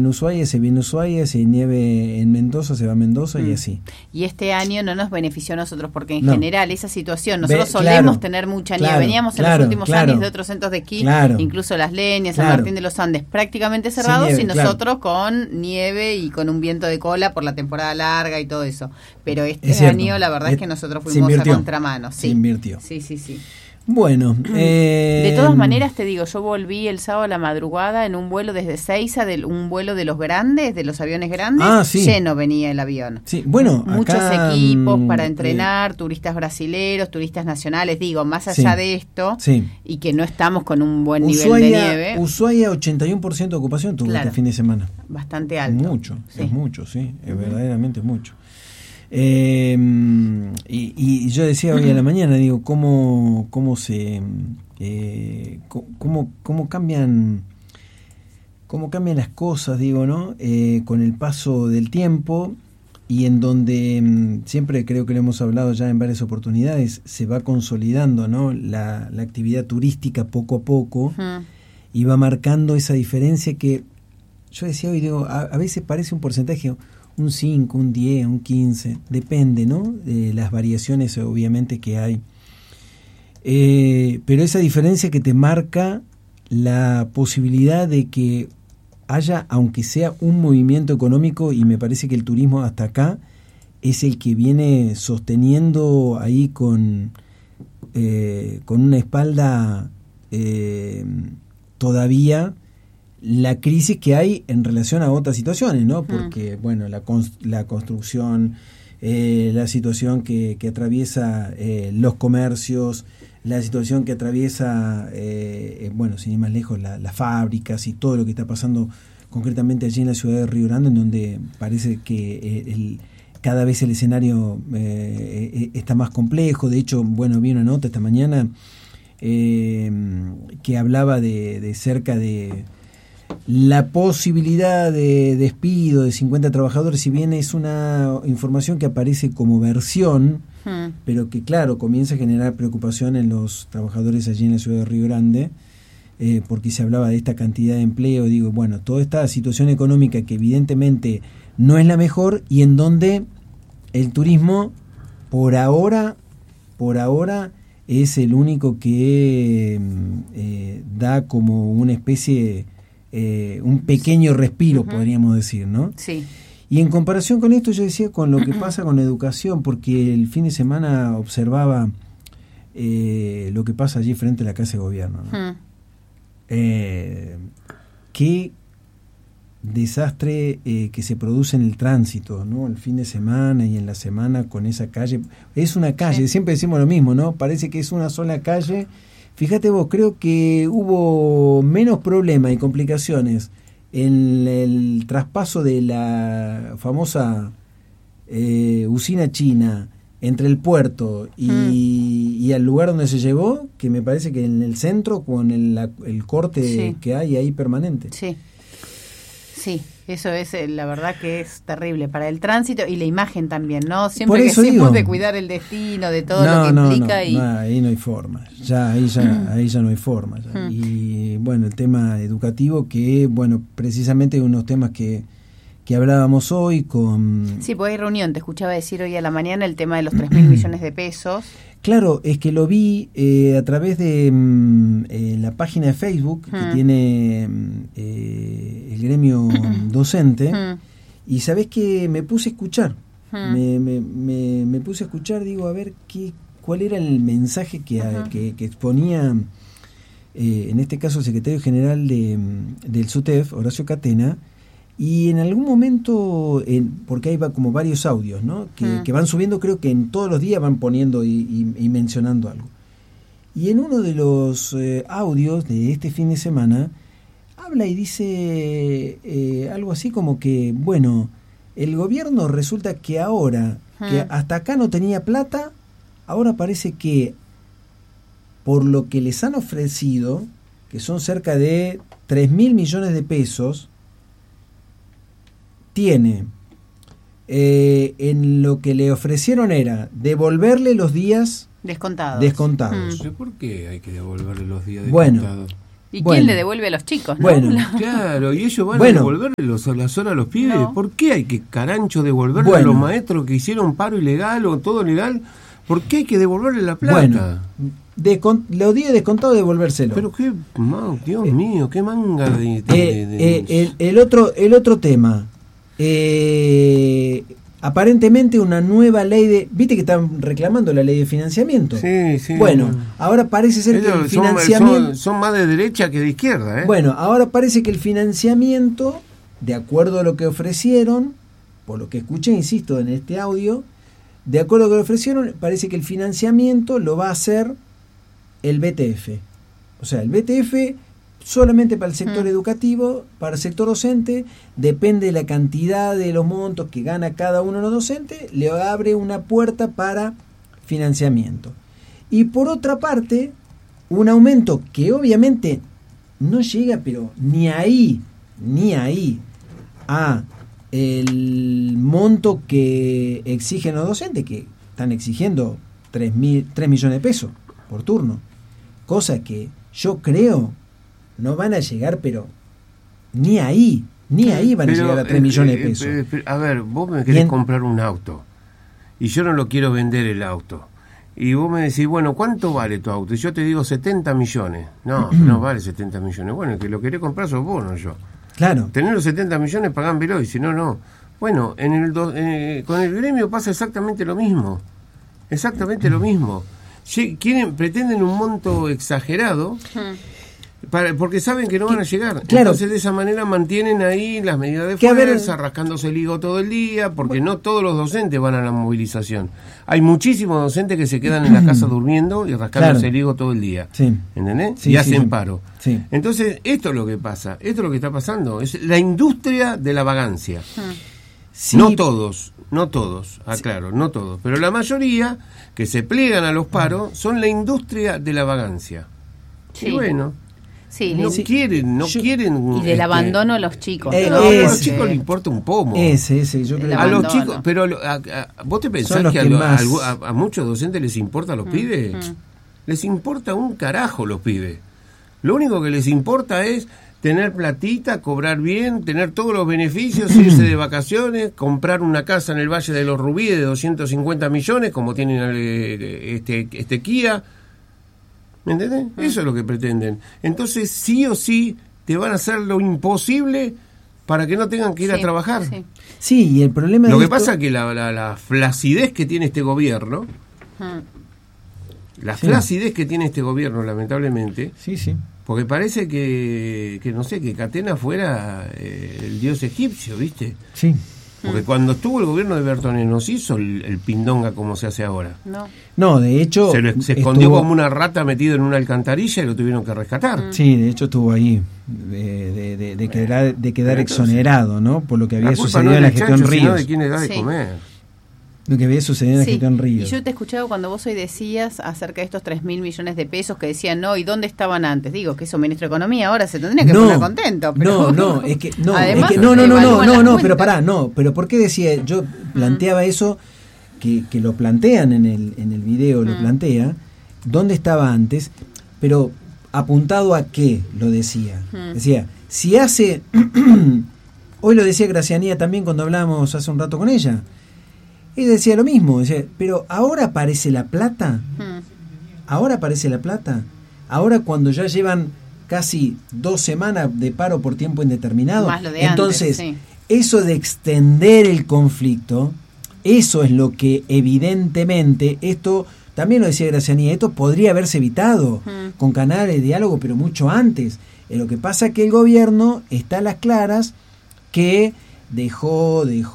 en Ushuaia, se viene a Ushuaia, si hay nieve en Mendoza, se va a Mendoza y así. Y este año no nos benefició a nosotros, porque en No. general esa situación, nosotros solemos Claro, tener mucha nieve, claro, veníamos en claro, los últimos claro. años de otros centros de esquí, Claro. incluso Las Leñas, San Claro. Martín de los Andes, prácticamente cerrados, nieve, y claro. nosotros con nieve y con un viento de cola por la temporada larga y todo eso. Pero este Es cierto. año la verdad es que nosotros Se fuimos a invirtió. contramano. Sí. Se invirtió. Sí. Bueno, De todas maneras te digo, yo volví el sábado a la madrugada en un vuelo desde Ezeiza, un vuelo de los grandes, de los aviones grandes, sí. lleno venía el avión. Sí, bueno, Muchos acá, equipos para entrenar, turistas brasileros, turistas nacionales, digo, más allá Sí. de esto, sí. y que no estamos con un buen nivel de nieve, Ushuaia 81% de ocupación tuvo Claro. este fin de semana. bastante alto. Mucho, Sí. es mucho, sí, es verdaderamente mucho. Y yo decía hoy a la mañana, digo, cómo cambian las cosas, digo, ¿no? Con el paso del tiempo, y en donde siempre creo que lo hemos hablado ya en varias oportunidades, se va consolidando, ¿no? La actividad turística poco a poco, y va marcando esa diferencia que yo decía hoy, digo, a veces parece un porcentaje, un 5, un 10, un 15, depende, ¿no? De las variaciones obviamente que hay. Pero esa diferencia que te marca la posibilidad de que haya, aunque sea un movimiento económico, y me parece que el turismo hasta acá es el que viene sosteniendo ahí con una espalda todavía la crisis que hay en relación a otras situaciones, ¿no? Porque, bueno, la construcción, la situación que atraviesa los comercios, la situación que atraviesa, bueno, sin ir más lejos, las fábricas y todo lo que está pasando concretamente allí en la ciudad de Río Grande, en donde parece que cada vez el escenario está más complejo. De hecho, bueno, vi una nota esta mañana que hablaba de cerca de la posibilidad de despido de 50 trabajadores, si bien es una información que aparece como versión, pero que claro, comienza a generar preocupación en los trabajadores allí en la ciudad de Río Grande, porque se hablaba de esta cantidad de empleo. Digo, bueno, toda esta situación económica que evidentemente no es la mejor, y en donde el turismo por ahora es el único que da como una especie, un pequeño respiro, podríamos decir, ¿no? Sí. Y en comparación con esto, yo decía, con lo que pasa con la educación, porque el fin de semana observaba lo que pasa allí frente a la Casa de Gobierno, ¿no? Qué desastre que se produce en el tránsito, ¿no? El fin de semana y en la semana con esa calle. Es una calle, sí. Siempre decimos lo mismo, ¿no? Parece que es una sola calle. Fíjate vos, creo que hubo menos problemas y complicaciones en el traspaso de la famosa usina china entre el puerto y al lugar donde se llevó, que me parece que en el centro, con el corte que hay ahí permanente. Sí, eso es, la verdad que es terrible para el tránsito y la imagen también, ¿no? Siempre que decimos de cuidar el destino, de todo lo que implica. Ahí no hay forma, ahí ya no hay forma. Y bueno, el tema educativo, que bueno, precisamente unos temas que hablábamos hoy con... Sí, pues hay reunión, te escuchaba decir hoy a la mañana el tema de los 3.000 millones de pesos. Claro, es que lo vi a través de la página de Facebook que tiene el gremio docente, y sabés que me puse a escuchar, me puse a escuchar, digo, a ver cuál era el mensaje que exponía, en este caso el secretario general del SUTEF, Horacio Catena. Y en algún momento, porque ahí va como varios audios, ¿no? Que van subiendo, creo que en todos los días van poniendo y mencionando algo. Y en uno de los audios de este fin de semana, habla y dice algo así como que, bueno, el gobierno resulta que ahora, que hasta acá no tenía plata, ahora parece que por lo que les han ofrecido, que son cerca de 3.000 millones de pesos, tiene, en lo que le ofrecieron era devolverle los días descontados. ¿Pero por qué hay que devolverle los días descontados? Bueno, ¿Y quién le devuelve a los chicos? ¿No? Bueno, claro, y ellos van a devolverle las horas a los pibes. No. ¿Por qué hay que carancho devolverle a los maestros que hicieron paro ilegal o todo legal? ¿Por qué hay que devolverle la plata? Lo di descontado devolvérselo. Pero qué, Dios mío, qué manga el otro tema. Aparentemente una nueva ley de... ¿Viste que están reclamando la ley de financiamiento? Sí. Bueno, ahora parece ser que el financiamiento... Son más de derecha que de izquierda, ¿eh? Bueno, ahora parece que el financiamiento, de acuerdo a lo que ofrecieron, por lo que escuché, insisto, en este audio, de acuerdo a lo que ofrecieron, parece que el financiamiento lo va a hacer el BTF. O sea, el BTF solamente para el sector educativo, para el sector docente, depende de la cantidad de los montos que gana cada uno de los docentes, le abre una puerta para financiamiento. Y por otra parte, un aumento que obviamente no llega, pero ni ahí, a el monto que exigen los docentes, que están exigiendo 3 millones de pesos por turno, cosa que yo creo no van a llegar, pero ni ahí van a llegar a 3 millones de pesos. A ver, vos me querés comprar un auto y yo no lo quiero vender el auto. Y vos me decís, bueno, ¿cuánto vale tu auto? Y yo te digo 70 millones. No, no vale 70 millones. Bueno, el que lo querés comprar sos vos, no yo. Claro. Tener los 70 millones, pagámelo, y si no, no. Bueno, con el gremio pasa exactamente lo mismo. Exactamente lo mismo. Pretenden un monto exagerado... porque saben que no van a llegar. Claro. Entonces de esa manera mantienen ahí las medidas de fuerza, rascándose el higo todo el día, porque no todos los docentes van a la movilización. Hay muchísimos docentes que se quedan en la casa durmiendo y rascándose el higo todo el día. Sí. ¿Entendés? Sí, y hacen paro. Sí. Entonces esto es lo que pasa, esto es lo que está pasando, es la industria de la vagancia. Sí. No todos, aclaro, no todos, pero la mayoría que se pliegan a los paros son la industria de la vagancia. Sí. Y bueno... Sí, quieren. Y del abandono a los chicos. A los chicos les importa un pomo. Yo creo a los chicos, pero ¿vos te pensás que a muchos docentes les importa a los pibes? Les importa un carajo los pibes. Lo único que les importa es tener platita, cobrar bien, tener todos los beneficios, irse de vacaciones, comprar una casa en el Valle de los Rubíes de 250 millones, como tienen este Kia. ¿Me entendés? Eso es lo que pretenden. Entonces, sí o sí, te van a hacer lo imposible para que no tengan que ir a trabajar. Sí, y el problema lo que pasa es que la flacidez que tiene este gobierno, lamentablemente, porque parece que no sé, que Catena fuera el dios egipcio, ¿viste? Sí. Porque cuando estuvo el gobierno de Bertone nos hizo el pindonga como se hace ahora. No, de hecho... Se escondió como una rata metido en una alcantarilla y lo tuvieron que rescatar. Sí, de hecho estuvo ahí de quedar exonerado, ¿no? Por lo que había sucedido en la gestión Ríos. Sino de quién le da de comer. Lo que había sucedido en la gestión Ríos. Y yo te he escuchado cuando vos hoy decías acerca de estos 3.000 millones de pesos que decían ¿y dónde estaban antes? Digo, que es un ministro de Economía, ahora se tendría que poner contento. Pero... No, pero pará, pero ¿por qué decía? Yo planteaba eso, que lo plantean en el video, lo plantea, ¿dónde estaba antes? Pero apuntado a qué lo decía. Decía, si hace... Hoy lo decía Gracianía también cuando hablábamos hace un rato con ella. Y decía lo mismo, decía, pero ahora aparece la plata. Ahora cuando ya llevan casi 2 semanas de paro por tiempo indeterminado. Más lo de entonces, antes, eso de extender el conflicto, eso es lo que evidentemente, esto, también lo decía Gracianía, esto podría haberse evitado con canales de diálogo, pero mucho antes. Lo que pasa es que el gobierno está a las claras que dejó, y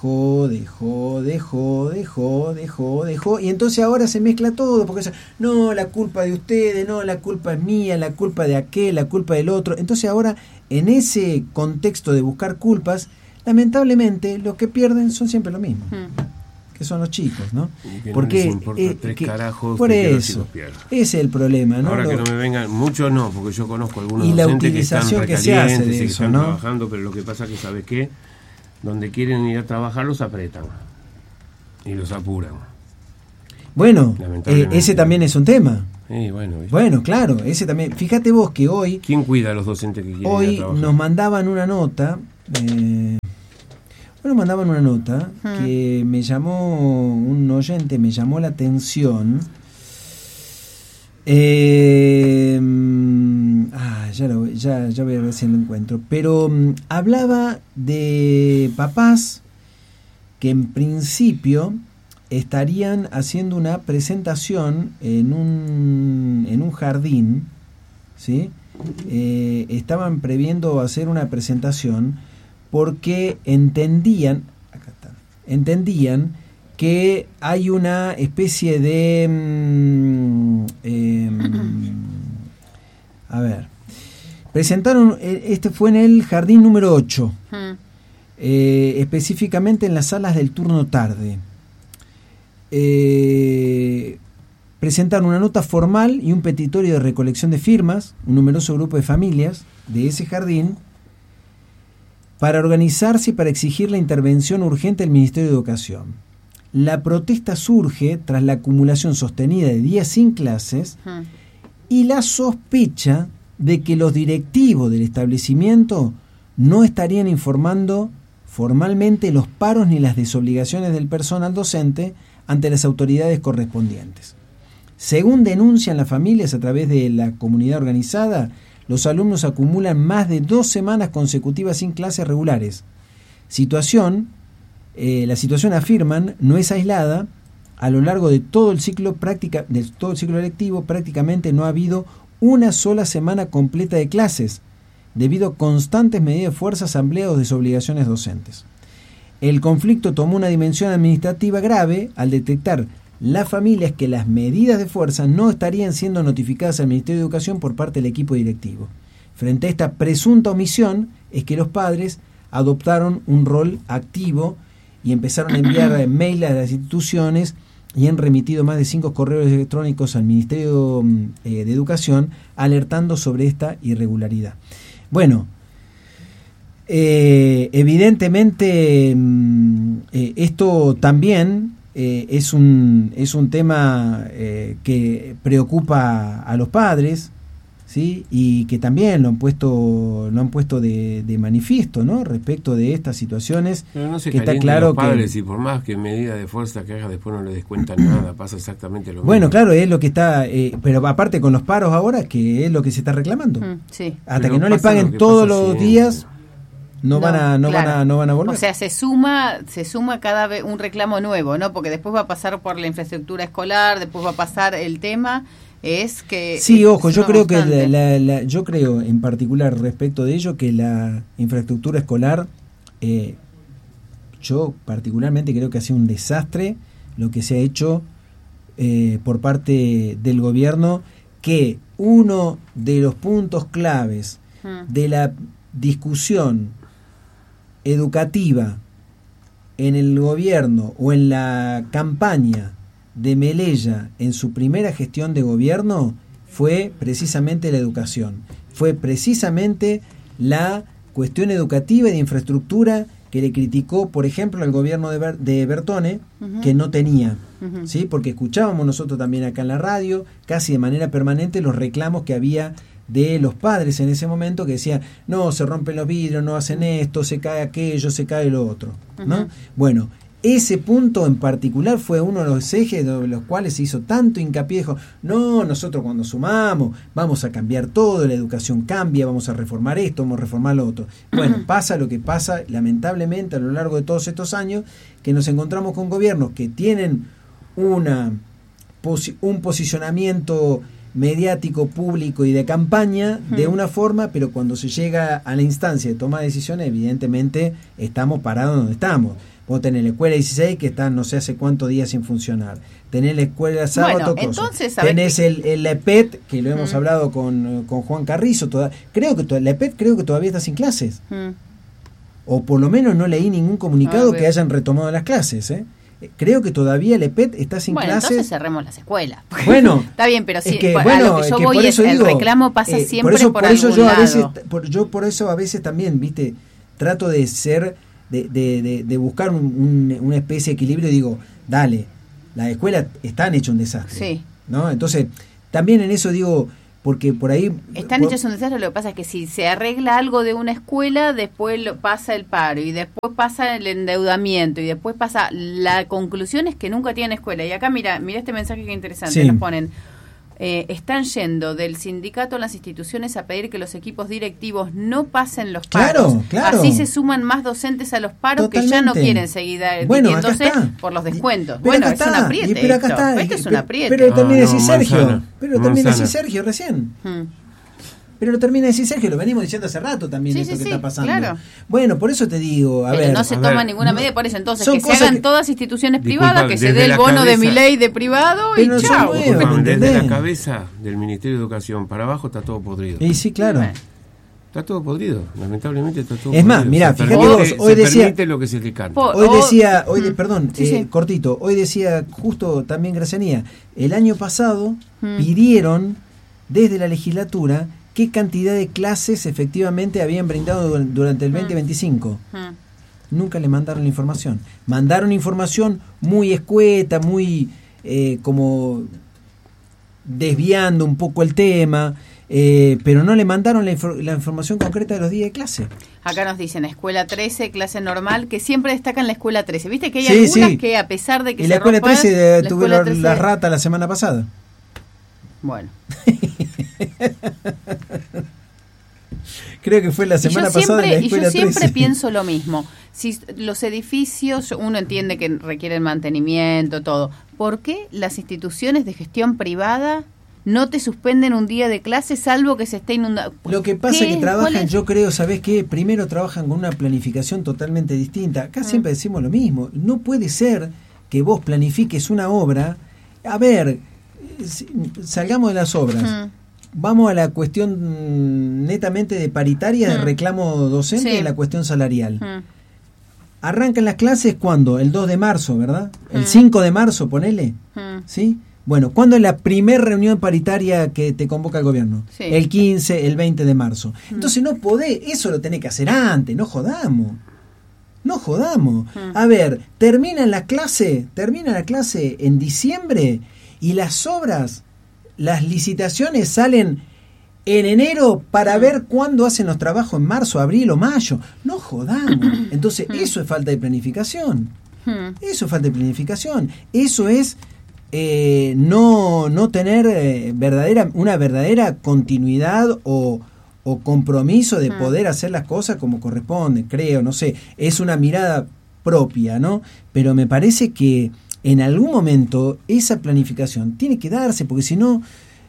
entonces ahora se mezcla todo, porque no, la culpa de ustedes, no, la culpa es mía, la culpa de aquel, la culpa del otro. Entonces ahora, en ese contexto de buscar culpas, lamentablemente los que pierden son siempre lo mismo, que son los chicos, ¿no? Porque no les importa carajos, por eso, ese es el problema, ¿no? Ahora que no me vengan, muchos no, porque yo conozco algunos y docentes que están recalientes, se hace de que eso, están ¿no? trabajando, pero lo que pasa es que, ¿sabes qué? Donde quieren ir a trabajar los apretan y los apuran. Bueno, ese también es un tema. Bueno, claro, ese también. Fíjate vos que hoy... ¿Quién cuida a los docentes que quieren hoy ir a trabajar? Nos mandaban una nota... que me llamó un oyente, me llamó la atención. Ya voy a ver si lo encuentro. Pero hablaba de papás que en principio estarían haciendo una presentación en un jardín, ¿sí? Estaban previendo hacer una presentación porque entendían que hay una especie de presentaron, fue en el jardín número 8, específicamente en las salas del turno tarde. Presentaron una nota formal y un petitorio de recolección de firmas, un numeroso grupo de familias de ese jardín, para organizarse y para exigir la intervención urgente del Ministerio de Educación. La protesta surge tras la acumulación sostenida de días sin clases y la sospecha de que los directivos del establecimiento no estarían informando formalmente los paros ni las desobligaciones del personal docente ante las autoridades correspondientes. Según denuncian las familias a través de la comunidad organizada, los alumnos acumulan más de 2 semanas consecutivas sin clases regulares. La situación, afirman, no es aislada. A lo largo de todo el ciclo lectivo prácticamente no ha habido una sola semana completa de clases, debido a constantes medidas de fuerza, asambleas o desobligaciones docentes. El conflicto tomó una dimensión administrativa grave al detectar las familias que las medidas de fuerza no estarían siendo notificadas al Ministerio de Educación por parte del equipo directivo. Frente a esta presunta omisión es que los padres adoptaron un rol activo y empezaron a enviar mails a las instituciones y han remitido más de 5 correos electrónicos al Ministerio de Educación alertando sobre esta irregularidad. Bueno, evidentemente esto también es un tema que preocupa a los padres, ¿sí? Y que también lo han puesto de manifiesto, ¿no? Respecto de estas situaciones. Pero no se que está claro los padres, y por más que medida de fuerza que haga, después no le descuentan nada, pasa exactamente lo mismo. Bueno, claro, es lo que está, pero aparte con los paros ahora, que es lo que se está reclamando. Sí. Hasta pero que no le paguen todos los días, no van a volver. O sea, se suma cada vez un reclamo nuevo, ¿no? Porque después va a pasar por la infraestructura escolar, después va a pasar el tema. Es que sí, ojo, yo creo que yo creo en particular respecto de ello que la infraestructura escolar, yo particularmente creo que ha sido un desastre lo que se ha hecho por parte del gobierno, que uno de los puntos claves de la discusión educativa en el gobierno o en la campaña de Melella en su primera gestión de gobierno fue precisamente la educación, fue precisamente la cuestión educativa y de infraestructura que le criticó, por ejemplo, al gobierno de Bertone, que no tenía, ¿sí? Porque escuchábamos nosotros también acá en la radio, casi de manera permanente, los reclamos que había de los padres en ese momento, que decían, no, se rompen los vidrios, no hacen esto, se cae aquello, se cae lo otro, ¿no? Bueno, ese punto en particular fue uno de los ejes de los cuales se hizo tanto hincapié. Dijo, no, nosotros cuando sumamos vamos a cambiar todo, la educación cambia, vamos a reformar esto, vamos a reformar lo otro. Bueno, pasa lo que pasa lamentablemente a lo largo de todos estos años, que nos encontramos con gobiernos que tienen un posicionamiento mediático, público y de campaña de una forma, pero cuando se llega a la instancia de toma de decisiones, evidentemente estamos parados donde estamos. Vos tenés la escuela 16 que está no sé hace cuántos días sin funcionar. Tenés la escuela sábado, tenés el EPET, que lo hemos hablado con Juan Carrizo. Creo que el EPET todavía está sin clases. O por lo menos no leí ningún comunicado que hayan retomado las clases, Creo que todavía el EPET está sin clases. Entonces cerremos las escuelas. Bueno, está bien, pero sí, que, a lo que yo voy es el reclamo pasa siempre por algún lado. Yo por eso a veces también, viste, trato de ser de buscar una especie de equilibrio y digo, dale, las escuelas están hechas un desastre, sí, ¿no? Entonces también en eso digo, porque por ahí... Están hechos un desastre, lo que pasa es que si se arregla algo de una escuela, después pasa el paro, y después pasa el endeudamiento, y después pasa... La conclusión es que nunca tienen escuela. Y acá mira este mensaje que interesante, nos ponen... están yendo del sindicato a las instituciones a pedir que los equipos directivos no pasen los paros. Claro. Así se suman más docentes a los paros. Totalmente. Que ya no quieren seguir dividiéndose por los descuentos. Bueno, es un apriete. Pero acá está. Esto es un apriete. Pero también decís Sergio. Pero también decís Sergio recién. Pero lo termina de decir Sergio, lo venimos diciendo hace rato también, esto que está pasando. Claro. Bueno, por eso te digo, pero no se toma ninguna medida por eso, entonces que se hagan todas instituciones privadas, que se dé el bono de Milei de privado y chao. Desde la cabeza del Ministerio de Educación para abajo está todo podrido. Y sí, claro. Está todo podrido, lamentablemente está todo podrido. Es más, mirá, fíjate vos, hoy decía... lo que se le canta. Cortito, hoy decía justo también Gracianía, el año pasado pidieron desde la legislatura qué cantidad de clases efectivamente habían brindado durante el 2025. Nunca le mandaron la información. Mandaron información muy escueta, muy como desviando un poco el tema, pero no le mandaron la información concreta de los días de clase. Acá nos dicen escuela 13, clase normal, que siempre destacan la escuela 13. ¿Viste que hay algunas que a pesar de que y la escuela 13 tuve la rata la semana pasada? Bueno. Creo que fue la semana pasada en la escuela 13. Y yo siempre pienso lo mismo. Si los edificios, uno entiende que requieren mantenimiento, todo. ¿Por qué las instituciones de gestión privada no te suspenden un día de clase salvo que se esté inundando? Lo que pasa es que trabajan, yo creo, ¿sabés qué? Primero trabajan con una planificación totalmente distinta. Acá siempre decimos lo mismo. No puede ser que vos planifiques una obra. A ver, salgamos de las obras. Vamos a la cuestión netamente de paritaria de reclamo docente y la cuestión salarial. Arrancan las clases ¿cuándo? El 2 de marzo, ¿verdad? El 5 de marzo, ponele. ¿Sí? Bueno, ¿cuándo es la primer reunión paritaria que te convoca el gobierno? El 15, el 20 de marzo. Entonces no podés, eso lo tenés que hacer antes, no jodamos. A ver, termina la clase en diciembre y las obras, las licitaciones salen en enero para ver cuándo hacen los trabajos en marzo, abril o mayo. No jodamos. Entonces, eso es falta de planificación. Eso es no tener una verdadera continuidad o compromiso de poder hacer las cosas como corresponde, creo, no sé. Es una mirada propia, ¿no? Pero me parece que en algún momento esa planificación tiene que darse, porque si no,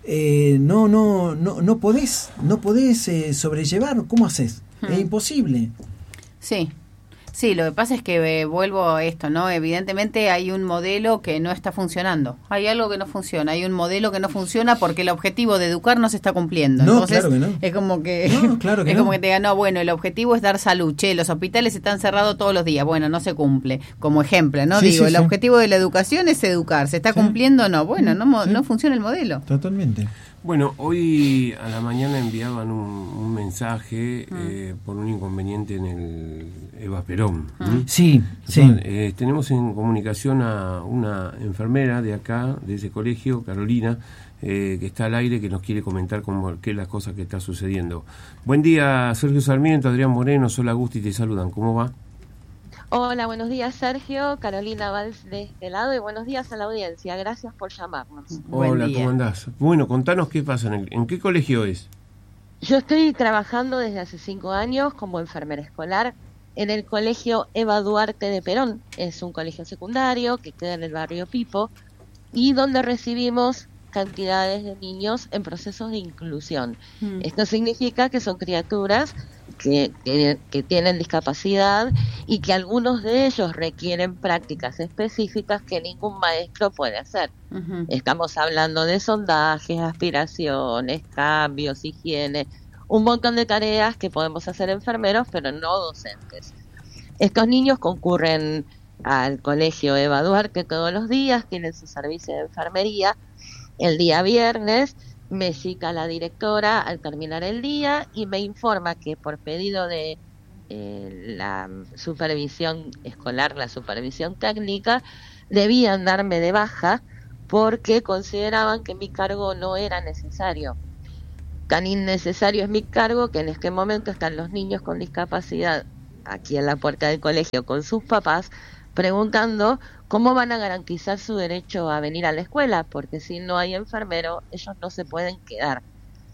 no podés sobrellevar. ¿Cómo haces? Es imposible. Sí, lo que pasa es que vuelvo a esto, ¿no? Evidentemente hay un modelo que no está funcionando. Hay algo que no funciona. Hay un modelo que no funciona porque el objetivo de educar no se está cumpliendo. No, entonces, claro que no. Es como que, como que te digan, no, bueno, el objetivo es dar salud. Che, los hospitales están cerrados todos los días. Bueno, no se cumple. Como ejemplo, ¿no? El objetivo de la educación es educar. ¿Se está cumpliendo o no? Bueno, no funciona el modelo. Totalmente. Bueno, hoy a la mañana enviaban un mensaje por un inconveniente en el Eva Perón. Sí. Tenemos en comunicación a una enfermera de acá, de ese colegio, Carolina, que está al aire, que nos quiere comentar qué es las cosas que está sucediendo. Buen día, Sergio Sarmiento, Adrián Moreno, Sol Agusti, te saludan. ¿Cómo va? Hola, buenos días Sergio, Carolina Valls de este lado y buenos días a la audiencia, gracias por llamarnos. Hola, ¿cómo andás? Bueno, contanos qué pasa, ¿en qué colegio es? Yo estoy trabajando desde hace 5 años como enfermera escolar en el colegio Eva Duarte de Perón, es un colegio secundario que queda en el barrio Pipo y donde recibimos cantidades de niños en procesos de inclusión. Esto significa que son criaturas que tienen discapacidad y que algunos de ellos requieren prácticas específicas que ningún maestro puede hacer. Estamos hablando de sondajes, aspiraciones, cambios, higiene, un montón de tareas que podemos hacer enfermeros, pero no docentes. Estos niños concurren al colegio Eva Duarte todos los días, tienen su servicio de enfermería. El día viernes me cita la directora al terminar el día y me informa que por pedido de la supervisión escolar, la supervisión técnica, debían darme de baja porque consideraban que mi cargo no era necesario. Tan innecesario es mi cargo que en este momento están los niños con discapacidad aquí en la puerta del colegio con sus papás preguntando cómo van a garantizar su derecho a venir a la escuela, porque si no hay enfermero, ellos no se pueden quedar.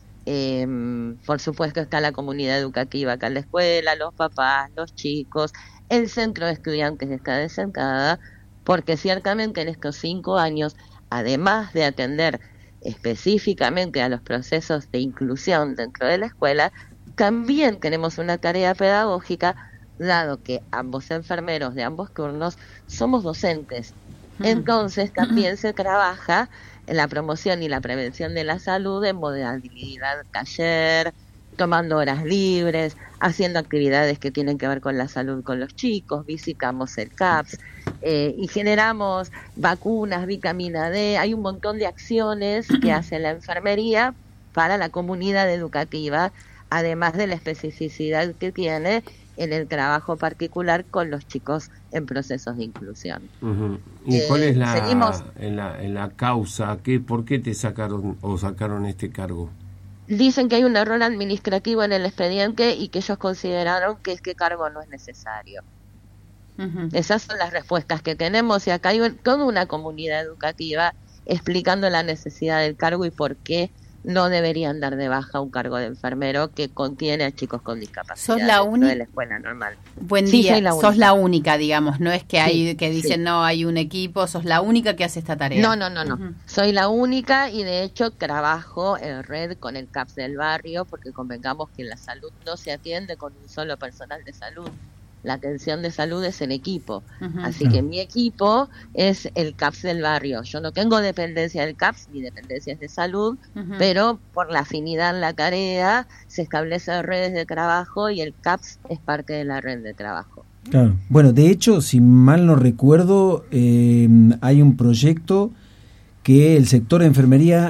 Por supuesto está la comunidad educativa acá en la escuela, los papás, los chicos, el centro de estudiantes está desencantada, porque ciertamente en estos 5 años, además de atender específicamente a los procesos de inclusión dentro de la escuela, también tenemos una tarea pedagógica, dado que ambos enfermeros de ambos turnos somos docentes. Entonces también se trabaja en la promoción y la prevención de la salud en modalidad taller, tomando horas libres, haciendo actividades que tienen que ver con la salud con los chicos, visitamos el CAPS y generamos vacunas, vitamina D, hay un montón de acciones que hace la enfermería para la comunidad educativa, además de la especificidad que tiene en el trabajo particular con los chicos en procesos de inclusión. ¿Y cuál es la, seguimos, en la causa? ¿Por qué te sacaron este cargo? Dicen que hay un error administrativo en el expediente y que ellos consideraron que este cargo no es necesario. Esas son las respuestas que tenemos, y acá hay toda una comunidad educativa explicando la necesidad del cargo y por qué no deberían dar de baja un cargo de enfermero que contiene a chicos con discapacidad. ¿Sos la única? De la escuela normal. Buen Sí, día, soy la sos única. la única, digamos, no es que hay Sí, que dicen sí. no, hay un equipo, sos la única que hace esta tarea. No. Soy la única y de hecho trabajo en red con el CAPS del barrio, porque convengamos que la salud no se atiende con un solo personal de salud. La atención de salud es en equipo. Así que mi equipo es el CAPS del barrio. Yo no tengo dependencia del CAPS ni dependencias de salud, pero por la afinidad en la tarea se establecen redes de trabajo y el CAPS es parte de la red de trabajo. Claro. Bueno, de hecho, si mal no recuerdo, hay un proyecto que el sector de enfermería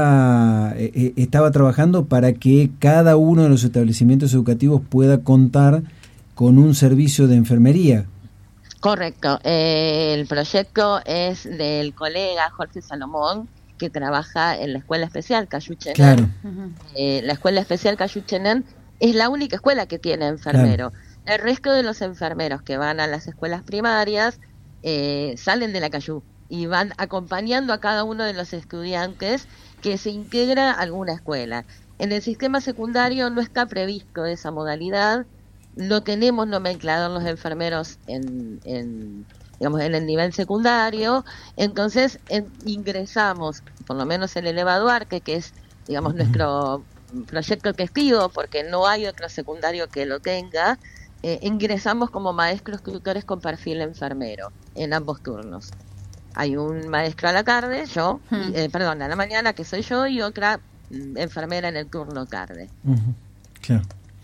estaba trabajando para que cada uno de los establecimientos educativos pueda contar con un servicio de enfermería. Correcto. El proyecto es del colega Jorge Salomón, que trabaja en la Escuela Especial Cayuchenén. Claro. La Escuela Especial Cayuchenén es la única escuela que tiene enfermero. Claro. El resto de los enfermeros que van a las escuelas primarias salen de la Cayú y van acompañando a cada uno de los estudiantes que se integra a alguna escuela. En el sistema secundario no está previsto esa modalidad. No tenemos nomenclador los enfermeros en el nivel secundario, entonces ingresamos, por lo menos en el Eva Duarte, que es, digamos, nuestro proyecto testigo, porque no hay otro secundario que lo tenga, ingresamos como maestros tutores con perfil enfermero en ambos turnos. Hay un maestro a la tarde, a la mañana, que soy yo, y otra enfermera en el turno tarde. Claro.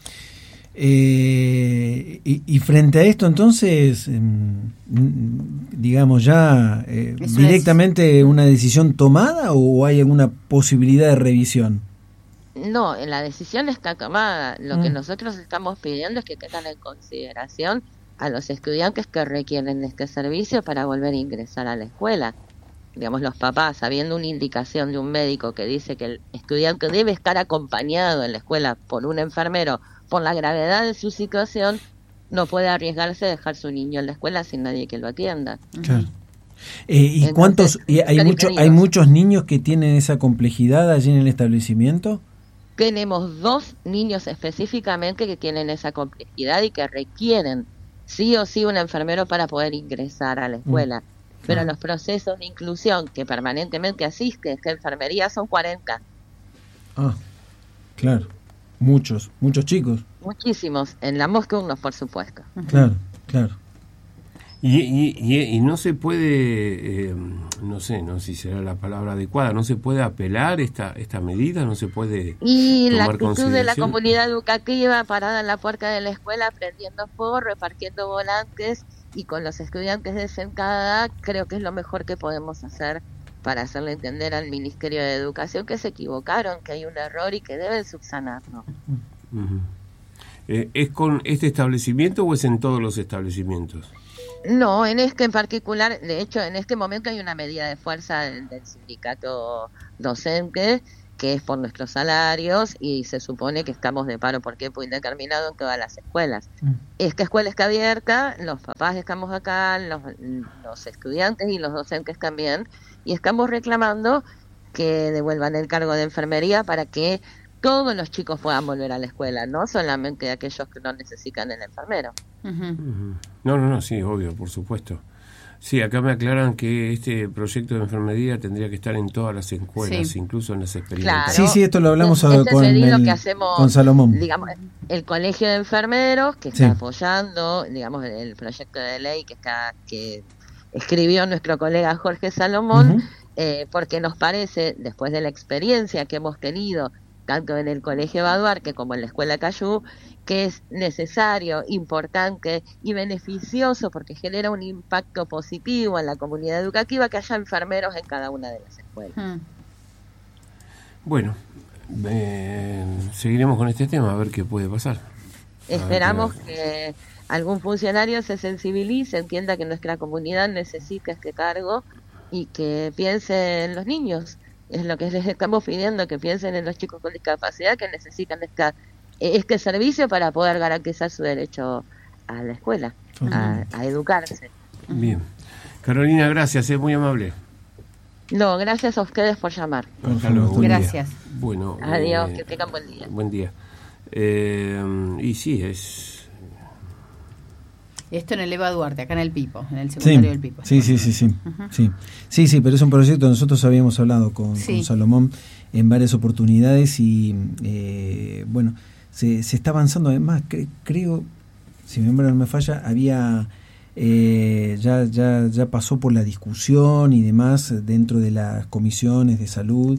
Y frente a esto, entonces, digamos, ya directamente una decisión tomada, o hay alguna posibilidad de revisión. No, la decisión está tomada. Lo que nosotros estamos pidiendo es que tengan en consideración a los estudiantes que requieren este servicio para volver a ingresar a la escuela. Digamos, los papás, habiendo una indicación de un médico que dice que el estudiante debe estar acompañado en la escuela por un enfermero, por la gravedad de su situación, no puede arriesgarse a dejar su niño en la escuela sin nadie que lo atienda. Claro. ¿Y cuántos? ¿Hay muchos niños que tienen esa complejidad allí en el establecimiento? Tenemos 2 niños específicamente que tienen esa complejidad y que requieren sí o sí un enfermero para poder ingresar a la escuela. Pero los procesos de inclusión que permanentemente asiste esta enfermería son 40. Ah, claro. Muchos chicos. Muchísimos, en ambos turnos, por supuesto. Claro. Y no se puede, no sé si será la palabra adecuada, no se puede apelar esta medida, no se puede. Y la actitud de la comunidad educativa parada en la puerta de la escuela, prendiendo fuego, repartiendo volantes y con los estudiantes desencantada, creo que es lo mejor que podemos hacer para hacerle entender al Ministerio de Educación que se equivocaron, que hay un error y que deben subsanarlo. ¿Es con este establecimiento o es en todos los establecimientos? No, en este en particular, de hecho, en este momento hay una medida de fuerza del sindicato docente, que es por nuestros salarios, y se supone que estamos de paro por tiempo indeterminado en todas las escuelas. Esta escuela está abierta, los papás estamos acá, los estudiantes y los docentes también, y estamos reclamando que devuelvan el cargo de enfermería para que todos los chicos puedan volver a la escuela, no solamente aquellos que no necesitan el enfermero. No, sí, obvio, por supuesto. Sí, acá me aclaran que este proyecto de enfermería tendría que estar en todas las escuelas, sí, incluso en las experiencias. Claro. Sí, esto lo hablamos con Salomón. Digamos, el colegio de enfermeros que está apoyando, digamos, el proyecto de ley que escribió nuestro colega Jorge Salomón, porque nos parece, después de la experiencia que hemos tenido tanto en el Colegio Baduarte como en la Escuela Cayú, que es necesario, importante y beneficioso porque genera un impacto positivo en la comunidad educativa que haya enfermeros en cada una de las escuelas. Bueno, seguiremos con este tema a ver qué puede pasar. Esperamos que algún funcionario se sensibilice, entienda que nuestra comunidad necesita este cargo y que piense en los niños. Es lo que les estamos pidiendo, que piensen en los chicos con discapacidad que necesitan este servicio para poder garantizar su derecho a la escuela, a educarse. Bien. Carolina, gracias, es muy amable. No, gracias a ustedes por llamar. Hasta luego. Gracias. Bueno, adiós, que tengan buen día. Buen día. Y sí, es... Esto en el Eva Duarte, acá en el Pipo, en el secundario del Pipo. Sí. Sí, pero es un proyecto, nosotros habíamos hablado con Salomón en varias oportunidades y bueno, se está avanzando. Además, creo, si mi memoria no me falla, había ya pasó por la discusión y demás dentro de las comisiones de salud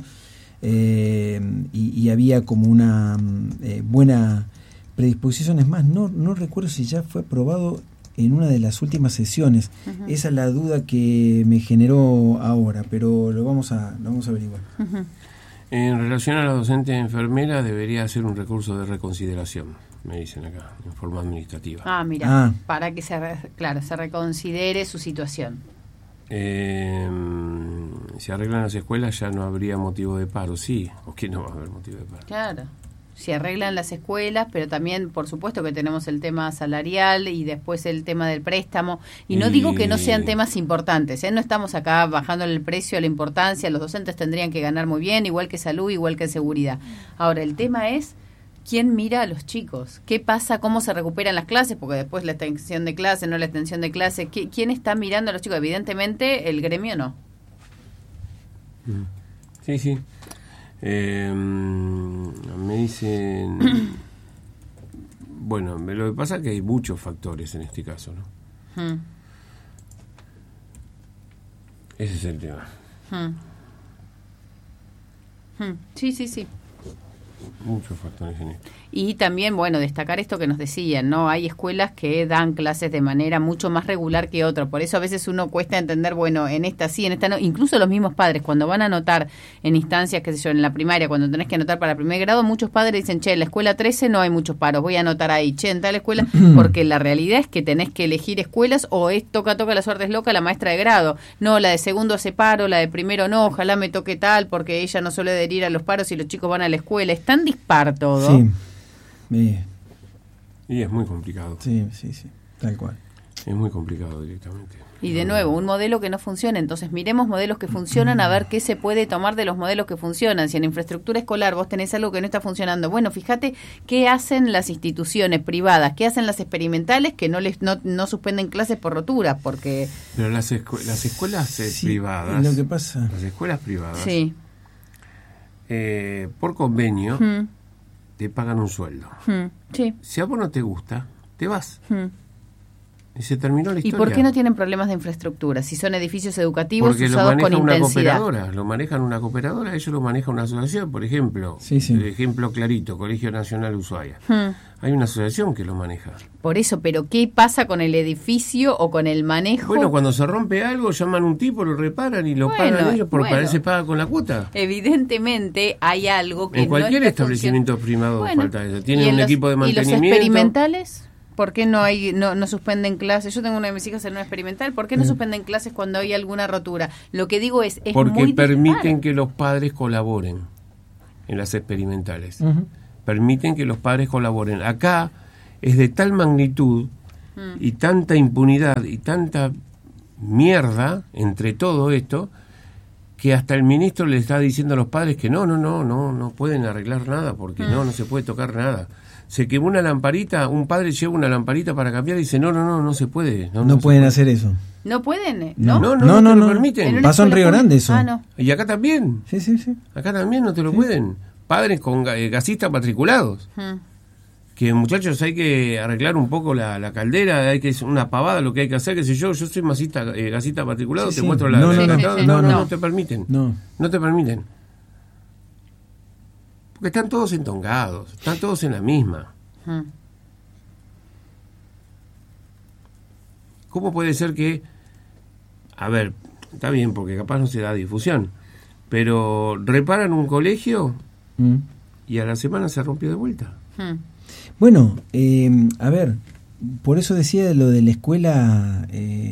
y había como una buena predisposición. Es más, no recuerdo si ya fue aprobado en una de las últimas sesiones. Esa es la duda que me generó ahora, pero lo vamos a averiguar. En relación a la docente enfermera, debería hacer un recurso de reconsideración, me dicen acá, en forma administrativa. Mira, para que se reconsidere su situación. Si arreglan las escuelas ya no habría motivo de paro, sí, o que no va a haber motivo de paro. Claro. Si arreglan las escuelas, pero también, por supuesto, que tenemos el tema salarial y después el tema del préstamo. Y no digo que no sean temas importantes, no estamos acá bajándole el precio a la importancia. Los docentes tendrían que ganar muy bien, igual que salud, igual que seguridad. Ahora, el tema es quién mira a los chicos, qué pasa, cómo se recuperan las clases, porque después la extensión de clase, no la extensión de clase, ¿quién está mirando a los chicos? Evidentemente, el gremio no. Sí. Me dicen bueno, lo que pasa es que hay muchos factores en este caso, ¿no? Ese es el tema. Sí. Muchos factores en esto. Y también, bueno, destacar esto que nos decían, ¿no? Hay escuelas que dan clases de manera mucho más regular que otras. Por eso a veces uno cuesta entender, bueno, en esta sí, en esta no. Incluso los mismos padres, cuando van a anotar en instancias, qué sé yo, en la primaria, cuando tenés que anotar para primer grado, muchos padres dicen, en la escuela 13 no hay muchos paros, voy a anotar ahí, en tal escuela, porque la realidad es que tenés que elegir escuelas o es toca, la suerte es loca, la maestra de grado. No, la de segundo hace paro, la de primero no, ojalá me toque tal, porque ella no suele adherir a los paros y los chicos van a la escuela. Es tan dispar todo. Sí. Y es muy complicado. Sí, tal cual. Es muy complicado directamente. Y de nuevo, un modelo que no funciona, entonces miremos modelos que funcionan a ver qué se puede tomar de los modelos que funcionan. Si en infraestructura escolar vos tenés algo que no está funcionando, bueno, fíjate qué hacen las instituciones privadas, qué hacen las experimentales que no suspenden clases por rotura, porque... Pero las escuelas privadas... Lo que pasa... Las escuelas privadas... Sí. Por convenio... te pagan un sueldo. Sí. Si a vos no te gusta, te vas. Y se terminó la ¿Y historia. por qué no tienen problemas de infraestructura? Si son edificios educativos Porque lo usados con maneja una intensidad. cooperadora, lo manejan una cooperadora, ellos lo maneja una asociación, por ejemplo. Sí, sí. El ejemplo clarito, Colegio Nacional Ushuaia. Hay una asociación que lo maneja. Por eso, pero ¿qué pasa con el edificio o con el manejo? Bueno, cuando se rompe algo, llaman a un tipo, lo reparan y lo Bueno, pagan ellos, porque bueno. para eso se paga con la cuota. Evidentemente hay algo que En cualquier no está establecimiento privado Bueno, falta eso. ¿y Tienen en un los- equipo de ¿Y los mantenimiento. experimentales? ¿Por qué no suspenden clases? Yo tengo una de mis hijas en una experimental. ¿Por qué no suspenden clases cuando hay alguna rotura? Lo que digo es Porque muy permiten dispar. que los padres colaboren en las experimentales. Ujú. Permiten que los padres colaboren. Acá es de tal magnitud y tanta impunidad y tanta mierda entre todo esto que hasta el ministro le está diciendo a los padres que no pueden arreglar nada porque no se puede tocar nada. Se quemó una lamparita, un padre lleva una lamparita para cambiar y dice no se puede. No pueden hacer eso. ¿No pueden? No. ¿No? No te lo permiten. ¿En una Pasó en escuela Río Grande pública? eso. Ah, no. Y acá también. Sí, sí, sí. Acá también no te lo pueden. Padres con gasistas matriculados. Que muchachos hay que arreglar un poco la caldera, hay que es una pavada lo que hay que hacer, qué sé yo soy gasista matriculado, Sí, te sí. muestro No, no te permiten. No te permiten. Porque están todos entongados, están todos en la misma. ¿Cómo puede ser que, a ver, está bien porque capaz no se da difusión, pero reparan un colegio y a la semana se rompió de vuelta? Bueno, a ver, por eso decía lo de la escuela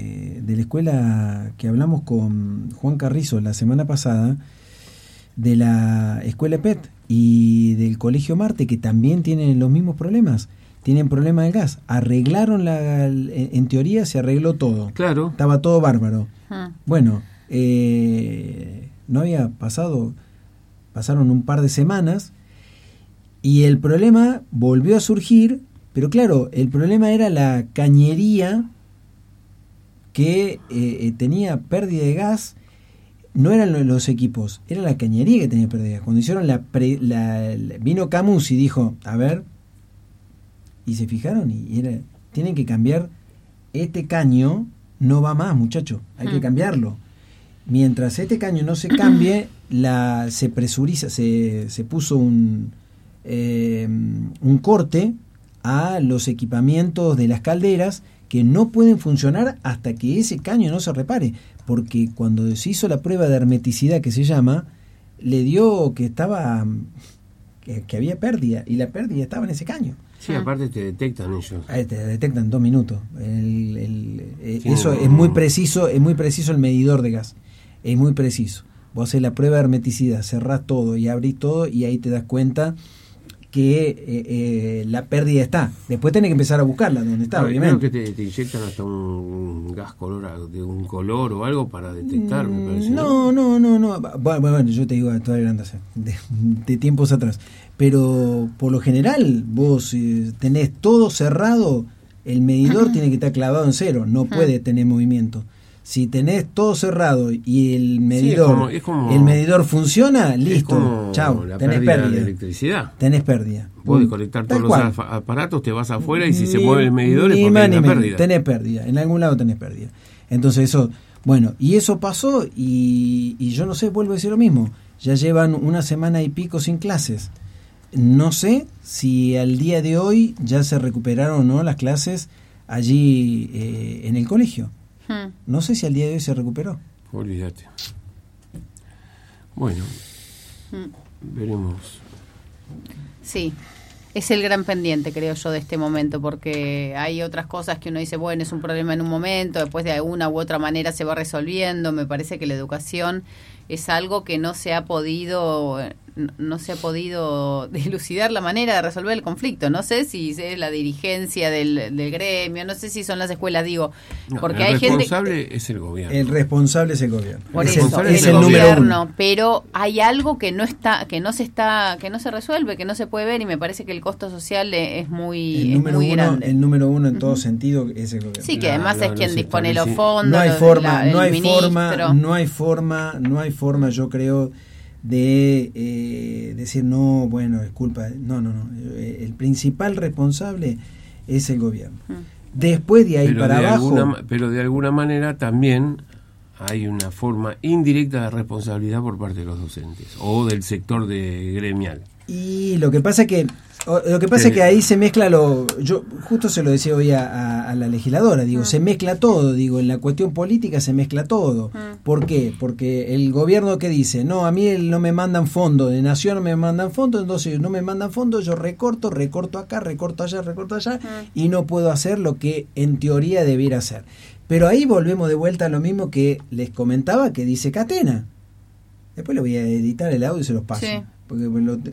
que hablamos con Juan Carrizo la semana pasada, de la escuela PET y del Colegio Marte, que también tienen los mismos problemas. Tienen problema del gas. Arreglaron en teoría se arregló todo. Claro. Estaba todo bárbaro. Bueno, no había pasaron un par de semanas y el problema volvió a surgir, pero claro, el problema era la cañería que tenía pérdida de gas. No eran los equipos, era la cañería que tenía pérdida de gas. Cuando hicieron vino Camus y dijo, a ver, y se fijaron y tienen que cambiar este caño, no va más, muchacho, hay que cambiarlo. Mientras este caño no se cambie, se presuriza, se puso un corte a los equipamientos de las calderas que no pueden funcionar hasta que ese caño no se repare, porque cuando se hizo la prueba de hermeticidad que se llama, le dio que había pérdida, y la pérdida estaba en ese caño. Sí, aparte te detectan ellos. Te detectan en 2 minutos. Eso es muy preciso el medidor de gas. Es muy preciso. Vos haces la prueba de hermeticidad, cerrás todo y abrís todo y ahí te das cuenta que la pérdida está. Después tenés que empezar a buscarla donde está, obviamente. Creo que te inyectan hasta un gas de un color o algo para detectar, me parece. No. Bueno, yo te digo, todavía andas de tiempos atrás. Pero por lo general, vos tenés todo cerrado, el medidor tiene que estar clavado en cero, no puede tener movimiento. Si tenés todo cerrado y el medidor el medidor funciona, listo, chao, tenés pérdida de electricidad. Tenés pérdida. Vos desconectar todos los aparatos, te vas afuera y si se mueve el medidor es ni porque más hay ni una menos. pérdida. Tenés pérdida, en algún lado tenés pérdida. Entonces eso, bueno, y eso pasó y yo no sé, vuelvo a decir lo mismo. Ya llevan una semana y pico sin clases. No sé si al día de hoy ya se recuperaron o no las clases allí en el colegio. No sé si al día de hoy se recuperó. Olvídate. Bueno, veremos. Sí, es el gran pendiente, creo yo, de este momento, porque hay otras cosas que uno dice, bueno, es un problema en un momento, después de alguna u otra manera se va resolviendo. Me parece que la educación es algo que no se ha podido dilucidar la manera de resolver el conflicto. No sé si es la dirigencia del gremio, no sé si son las escuelas, porque hay gente... El responsable es el gobierno. El responsable es el gobierno. Por es eso, es el el número gobierno, 1. pero hay algo que no se resuelve, que no se puede ver, y me parece que el costo social es muy grande. El número 1 en todo sentido es el gobierno. Sí, que además es quien dispone los fondos. No hay el forma, yo creo, de decir no, bueno, es culpa. No. El principal responsable es el gobierno. Después de ahí para abajo... Pero de alguna manera también hay una forma indirecta de responsabilidad por parte de los docentes o del sector gremial. Y lo que pasa es que ahí se mezcla yo justo se lo decía hoy a la legisladora, digo, se mezcla todo, digo, en la cuestión política se mezcla todo. ¿Por qué? Porque el gobierno que dice, no, a mí no me mandan fondos, de Nación no me mandan fondos, entonces no me mandan fondos, yo recorto acá, recorto allá, y no puedo hacer lo que en teoría debiera hacer. Pero ahí volvemos de vuelta a lo mismo que les comentaba que dice Catena. Después le voy a editar el audio y se los paso. Sí. Porque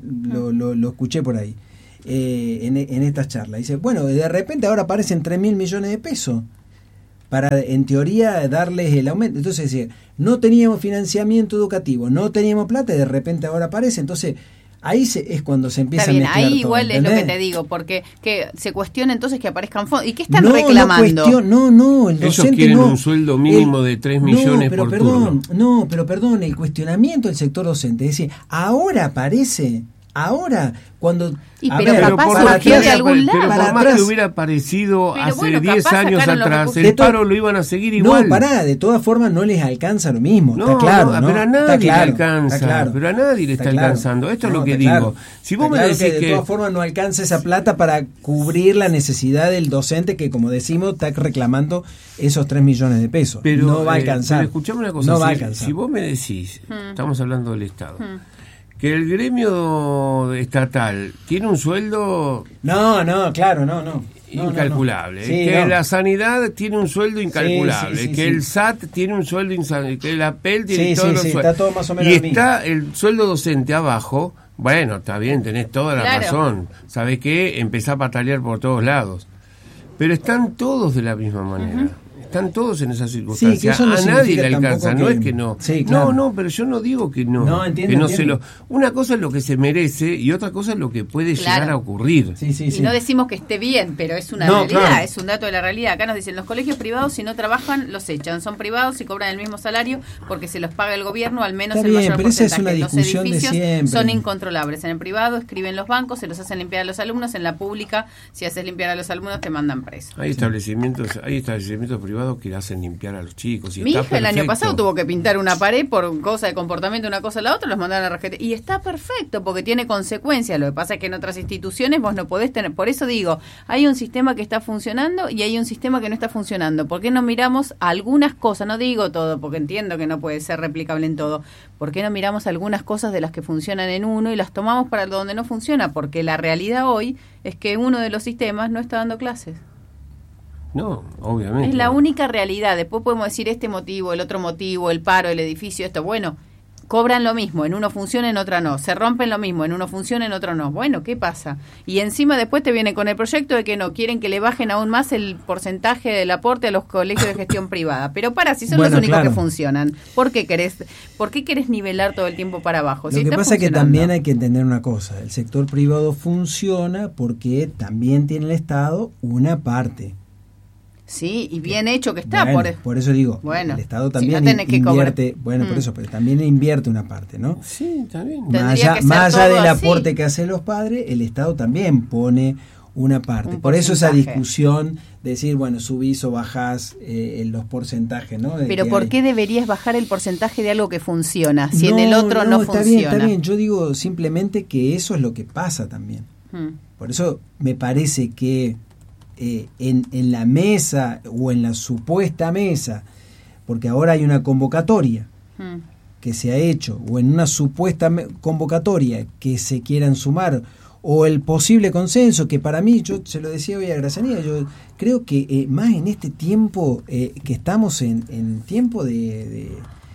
lo escuché por ahí en esta charla. Dice, bueno, de repente ahora aparecen 3.000 millones de pesos para, en teoría, darles el aumento. Entonces decía, no teníamos financiamiento educativo, no teníamos plata, y de repente ahora aparece. Entonces ahí es cuando se empieza a mezclar ahí todo, igual ¿entendés? Es lo que te digo, porque que se cuestiona entonces que aparezcan fondos. ¿Y qué están reclamando? No, el ellos docente quieren un sueldo mínimo de 3 millones por turno. No, pero perdón, el cuestionamiento del sector docente, es decir, ahora aparece, cuando... Pero capaz surgió de algún lado. Pero por más que hubiera aparecido hace 10 años atrás, el paro lo iban a seguir igual. No, de todas formas no les alcanza lo mismo, está claro. Pero a nadie le alcanza, pero a nadie le está alcanzando. Esto es lo que digo. Si vos me decís que de todas formas no alcanza esa plata para cubrir la necesidad del docente que, como decimos, está reclamando esos 3 millones de pesos. Pero, no va a alcanzar. Pero escuchame una cosa, no va a alcanzar. Si vos me decís, estamos hablando del Estado, que el gremio estatal tiene un sueldo... No. Incalculable. Sí, que la sanidad tiene un sueldo incalculable. Que el SAT tiene un sueldo incalculable. Que el APEL tiene todos los sueldos. Está todo más o menos y está el sueldo docente abajo. Bueno, está bien, tenés toda la razón. ¿Sabés qué? Empezá a patalear por todos lados. Pero están todos de la misma manera. Están todos en esa circunstancia. Sí, a nadie le alcanza, no es que no. Sí, claro. No, pero yo no digo que no. No, entiendo. Una cosa es lo que se merece y otra cosa es lo que puede llegar a ocurrir. Y no decimos que esté bien, pero es una realidad, es un dato de la realidad. Acá nos dicen, los colegios privados si no trabajan los echan, son privados y cobran el mismo salario porque se los paga el gobierno, al menos el mayor porcentaje. Esa es una discusión los edificios de siempre. Son incontrolables. En el privado escriben los bancos, se los hacen limpiar a los alumnos, en la pública si haces limpiar a los alumnos te mandan preso. Hay establecimientos privados que hacen limpiar a los chicos. Mi hija el año pasado tuvo que pintar una pared por cosa de comportamiento, una cosa a la otra, los mandaron a la RGT. Y está perfecto, porque tiene consecuencias. Lo que pasa es que en otras instituciones vos no podés tener. Por eso digo, hay un sistema que está funcionando y hay un sistema que no está funcionando. ¿Por qué no miramos algunas cosas? No digo todo, porque entiendo que no puede ser replicable en todo. ¿Por qué no miramos algunas cosas de las que funcionan en uno y las tomamos para donde no funciona? Porque la realidad hoy es que uno de los sistemas no está dando clases. No, obviamente. Es la única realidad. Después podemos decir este motivo, el otro motivo, el paro, el edificio, esto. Bueno, cobran lo mismo, en uno funciona, en otra no. Se rompen lo mismo, en uno funciona, en otro no. Bueno, ¿qué pasa? Y encima después te viene con el proyecto de que no, quieren que le bajen aún más el porcentaje del aporte a los colegios de gestión privada. Pero si son los únicos que funcionan, ¿por qué querés nivelar todo el tiempo para abajo? Lo que pasa es que también hay que entender una cosa. El sector privado funciona porque también tiene el Estado una parte. Sí, y bien hecho que está. Por eso digo, el Estado también invierte, por eso, pero también invierte una parte, ¿no? Sí, también. Más allá del aporte que hacen los padres, el Estado también pone una parte. Por eso esa discusión de decir, bueno, subís o bajás los porcentajes, ¿no? Pero ¿por qué deberías bajar el porcentaje de algo que funciona si en el otro no funciona? Está bien, yo digo simplemente que eso es lo que pasa también. Por eso me parece que en la mesa o en la supuesta mesa, porque ahora hay una convocatoria que se ha hecho, o en una supuesta convocatoria que se quieran sumar, o el posible consenso, que para mí, yo se lo decía hoy a Gracianía, yo creo que más en este tiempo que estamos en tiempo de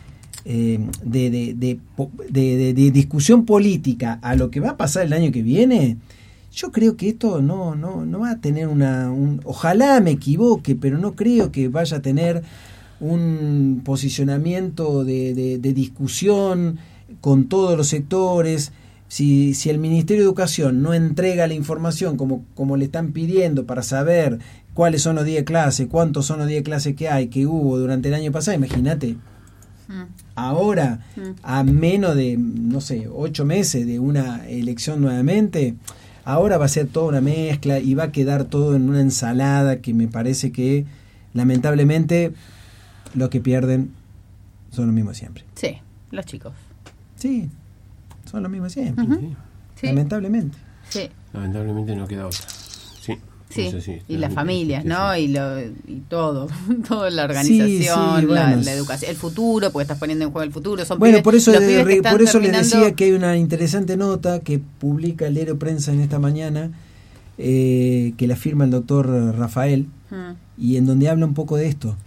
discusión política a lo que va a pasar el año que viene. Yo creo que esto no va a tener ojalá me equivoque, pero no creo que vaya a tener un posicionamiento de discusión con todos los sectores. Si el Ministerio de Educación no entrega la información como le están pidiendo para saber cuáles son los días de clase, cuántos son los días de clase que hubo durante el año pasado, imagínate. Ahora, a menos de, 8 meses de una elección nuevamente, Ahora va a ser toda una mezcla y va a quedar todo en una ensalada que me parece que lamentablemente los que pierden son los mismos siempre. Sí, los chicos. Sí, son los mismos siempre. Sí. Lamentablemente. Sí. Lamentablemente no queda otra. Sí. Sí, No sé si y las familias, sí. ¿no? Y todo, toda la organización, Sí, bueno, la educación, el futuro, porque estás poniendo en juego el futuro. Son Bueno, pibes, por eso, los pibes que están por eso les terminando- decía que hay una interesante nota que publica el diario Prensa en esta mañana, que la firma el doctor Rafael, y en donde habla un poco de esto,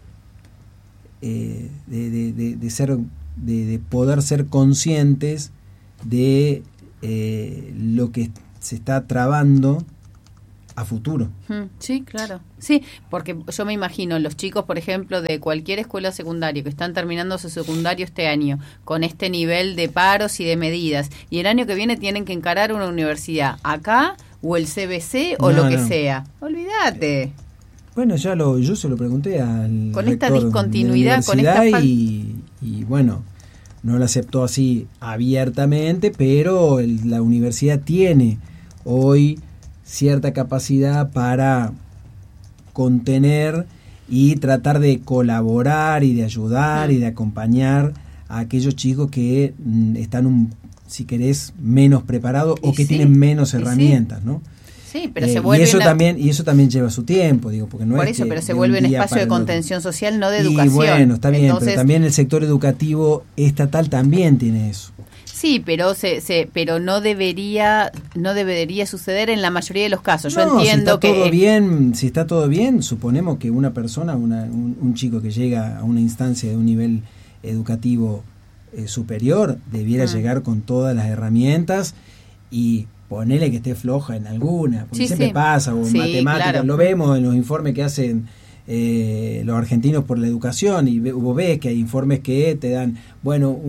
de poder ser conscientes de lo que se está trabando a futuro. Sí, claro. Sí, porque yo me imagino los chicos, por ejemplo, de cualquier escuela secundaria que están terminando su secundario este año, con este nivel de paros y de medidas, y el año que viene tienen que encarar una universidad, acá o el CBC o No, lo que no. sea. Olvídate. Bueno, yo se lo pregunté al Con esta rector discontinuidad, de la con esta universidad y bueno, no lo aceptó así abiertamente, pero la universidad tiene hoy cierta capacidad para contener y tratar de colaborar y de ayudar y de acompañar a aquellos chicos que están, si querés, menos preparados o que sí, tienen menos y herramientas, ¿no? Sí, pero se vuelve y eso también lleva su tiempo, digo, porque no por es eso, que pero se de un vuelve un día espacio para de el otro. contención social, no de Y educación. bueno, está bien, Entonces, pero también el sector educativo estatal también tiene eso. sí, pero pero no debería suceder en la mayoría de los casos. Yo entiendo Si está todo bien, suponemos que una persona, un chico que llega a una instancia de un nivel educativo superior, debiera llegar con todas las herramientas y ponerle que esté floja en alguna, porque siempre pasa, o en matemáticas, claro. lo vemos en los informes que hacen los argentinos por la educación, y vos ves que hay informes que te dan, bueno,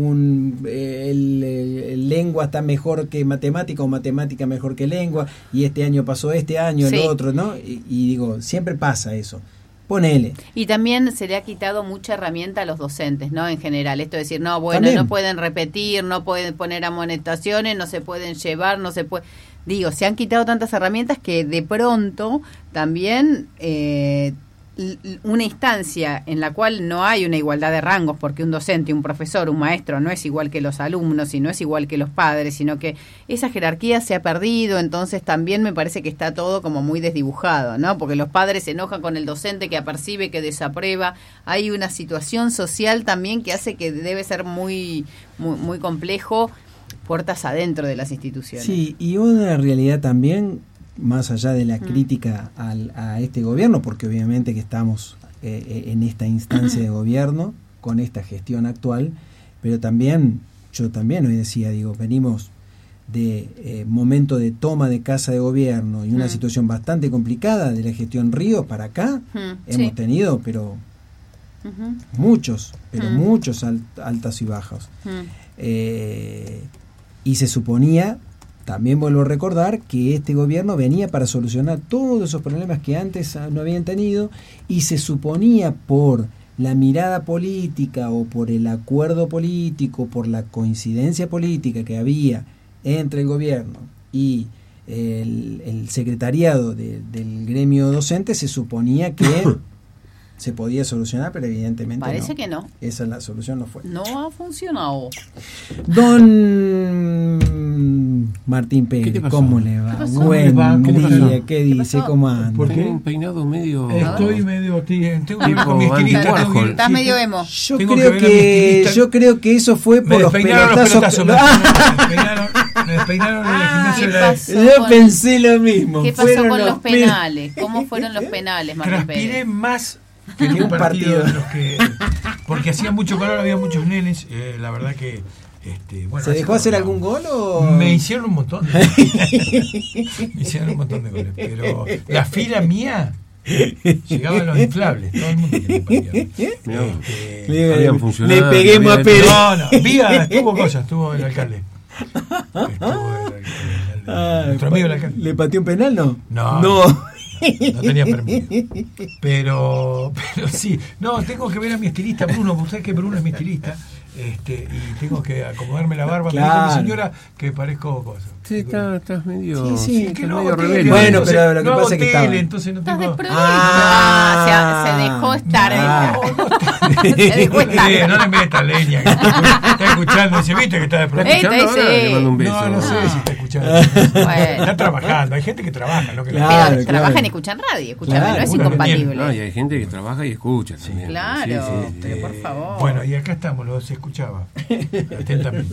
el lengua está mejor que matemática o matemática mejor que lengua, y este año pasó el otro, ¿no? Y digo, siempre pasa eso. Ponele. Y también se le ha quitado mucha herramienta a los docentes, ¿no? En general, esto de decir, no, bueno, También. no pueden repetir, no pueden poner amonestaciones, no se pueden llevar, no se puede... Digo, se han quitado tantas herramientas que de pronto también una instancia en la cual no hay una igualdad de rangos, porque un docente, un profesor, un maestro no es igual que los alumnos y no es igual que los padres, sino que esa jerarquía se ha perdido. Entonces también me parece que está todo como muy desdibujado, ¿no? Porque los padres se enojan con el docente que apercibe, que desaprueba. Hay una situación social también que hace que debe ser muy, muy, muy complejo puertas adentro de las instituciones. Sí, y una realidad también, más allá de la crítica a este gobierno, porque obviamente que estamos en esta instancia de gobierno, con esta gestión actual, pero también, yo también hoy decía, digo, venimos de momento de toma de casa de gobierno y una situación bastante complicada de la gestión Ríos para acá, hemos tenido, pero muchos altas y bajas. Y se suponía, también vuelvo a recordar, que este gobierno venía para solucionar todos esos problemas que antes no habían tenido, y se suponía por la mirada política o por el acuerdo político, por la coincidencia política que había entre el gobierno y el secretariado del gremio docente, se suponía que se podía solucionar, pero evidentemente parece no. que no. Esa la solución no fue. No ha funcionado. Don Martín ¿Qué Pérez, te pasó? ¿cómo le va? ¿Qué pasó? Buen ¿Cómo le va? día, ¿qué dice? pasó? ¿Cómo anda? ¿Por qué? Tengo un peinado medio... Estoy medio... Tengo que ver Tipo con mi estilista. Andy tengo que- Warhol. Estás sí, medio te- emo. Yo Tengo creo que ver a mi estilista. yo creo que eso fue por Me los despeinaron los pelotazos. pelotazos. Me despeinaron en el gimnasio ¿qué de la... pasó? Yo pensé lo mismo. ¿Qué pasó fueron con los pe- penales? ¿Cómo fueron los penales, Martín Transpiré Pérez? más que en Que un un partido partido. de los que... Porque hacía mucho calor, había muchos nenes. La verdad que... bueno, ¿Se dejó hacer algún gol o...? Me hicieron un montón. Me hicieron un montón de goles. Pero la fila mía llegaba a los inflables. Todo el mundo quería un partido. Le- Habían funcionado, le peguemos a habían- Pérez. No, Vía, estuvo cosas, estuvo el alcalde. Nuestro amigo el alcalde. ¿Le pateó un penal, no? No. No. No tenía permiso. Pero sí. No, tengo que ver a mi estilista, Bruno, porque sabes que Bruno es mi estilista. y tengo que acomodarme la barba. Claro. Me dijo mi señora que parezco cosa. Sí, estás medio, Sí, que estás no medio hago rebelde. tele, Bueno, entonces, pero lo que no pasa hago es que tele, estaba. entonces no Estás tengo... desprovisto. Se dejó estar. Se dejó estar. No le metas leña, que está escuchando, dice, viste que está ¿Está desprovisto. escuchando ahora? sí. Le mando un beso. No sé si está escuchando. Bueno. Está trabajando, hay gente que trabaja, ¿no? Que Claro. Pero claro. trabajan y escuchan radio, escúchame, Claro, no es uno incompatible. No, y hay gente que trabaja y escucha también. Claro, Sí, pero por favor. Bueno, y acá estamos, los escuchaba atentamente.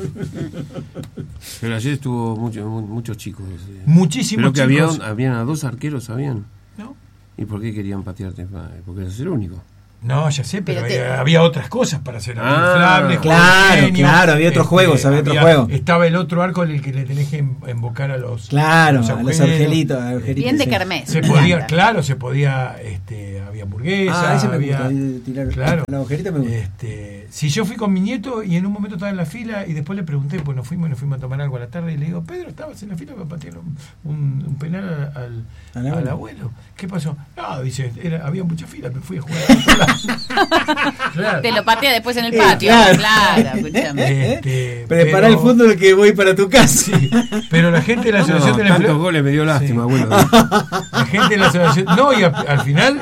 Pero ayer estuvo muchos chicos. Muchísimos Pero que chicos. habían a 2 arqueros, ¿habían? ¿No? ¿Y por qué querían patearte? Porque eres el único. No, ya sé, pero Pero había otras cosas para hacer. Ah, Inflables, claro, juegos, claro, había otros juegos, había otro juego. Estaba el otro arco en el que le tenés que invocar a los... Claro, los a los agujeros. angelitos. Bien de sí. kermés. Se me podía, encanta. claro, se podía, había hamburguesa, Ese me había... gusta, ahí tirar Claro. la agujerita me gusta. Si yo fui con mi nieto y en un momento estaba en la fila y después le pregunté, pues nos fuimos a tomar algo a la tarde y le digo, Pedro, ¿estabas en la fila para patear un penal al abuelo? ¿Qué pasó? No, dice, había mucha fila, me fui a jugar a otro lado. Claro. Te lo patea después en el patio. claro. Claro, escúchame. Prepara el fútbol que voy para tu casa. Sí, pero la gente de la asociación de la tantos goles me dio lástima, bueno. La gente de la asociación. No, y al final,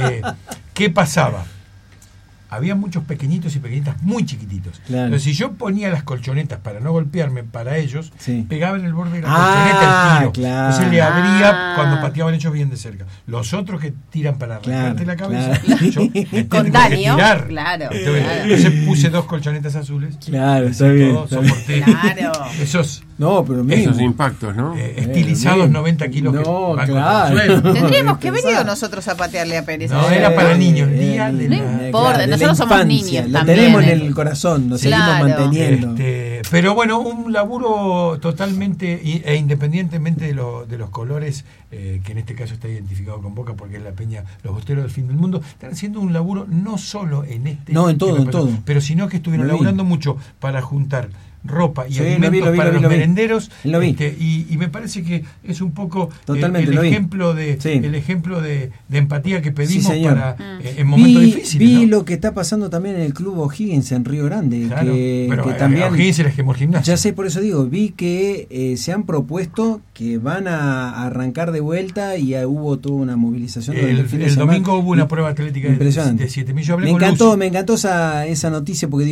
¿qué pasaba? Había muchos pequeñitos y pequeñitas muy chiquititos. Claro. Entonces, si yo ponía las colchonetas para no golpearme para ellos, Sí. pegaba en el borde de la colchoneta el tiro. Claro. Entonces le abría Ah. cuando pateaban ellos bien de cerca. Los otros que tiran para arrancarte Claro, la cabeza, claro. yo me tengo Con que daño. tirar. Claro, Entonces, claro. puse 2 colchonetas azules. Claro, Así está bien, todo, está bien. soporté Claro. esos No, pero mínimo. Esos impactos, ¿no? estilizados bien. 90 kilos No, que van contra el claro. suelo. Tendríamos que Pensá. venir nosotros a patearle a Pérez. No, era para niños, el día de No la... importa, de la nosotros somos infancia. niños Lo también, tenemos en el corazón, lo seguimos Claro. manteniendo. Pero bueno, un laburo totalmente e independientemente de los colores, que en este caso está identificado con Boca porque es la Peña, los Bosteros del Fin del Mundo, están haciendo un laburo no solo en este, No, en todo, que me en pasó, todo. pero sino que estuvieron Lo vi. laburando mucho para juntar ropa y Sí, alimentos lo vi, para lo vi, los lo vi. merenderos, Lo vi. y me parece que es un poco Totalmente, el lo vi. ejemplo de Sí. el ejemplo de empatía que pedimos Sí, señor. para en momentos difíciles, vi ¿no? lo que está pasando también en el Club O'Higgins en Río Grande, Claro, pero que a también O'Higgins se les quemó el gimnasio. ya sé, por eso digo, vi que se han propuesto que van a arrancar de vuelta y hubo toda una movilización durante El fin de semana. domingo hubo una prueba atlética de Impresionante. 7.000. Yo hablé Me con encantó, Lucy. me encantó esa noticia porque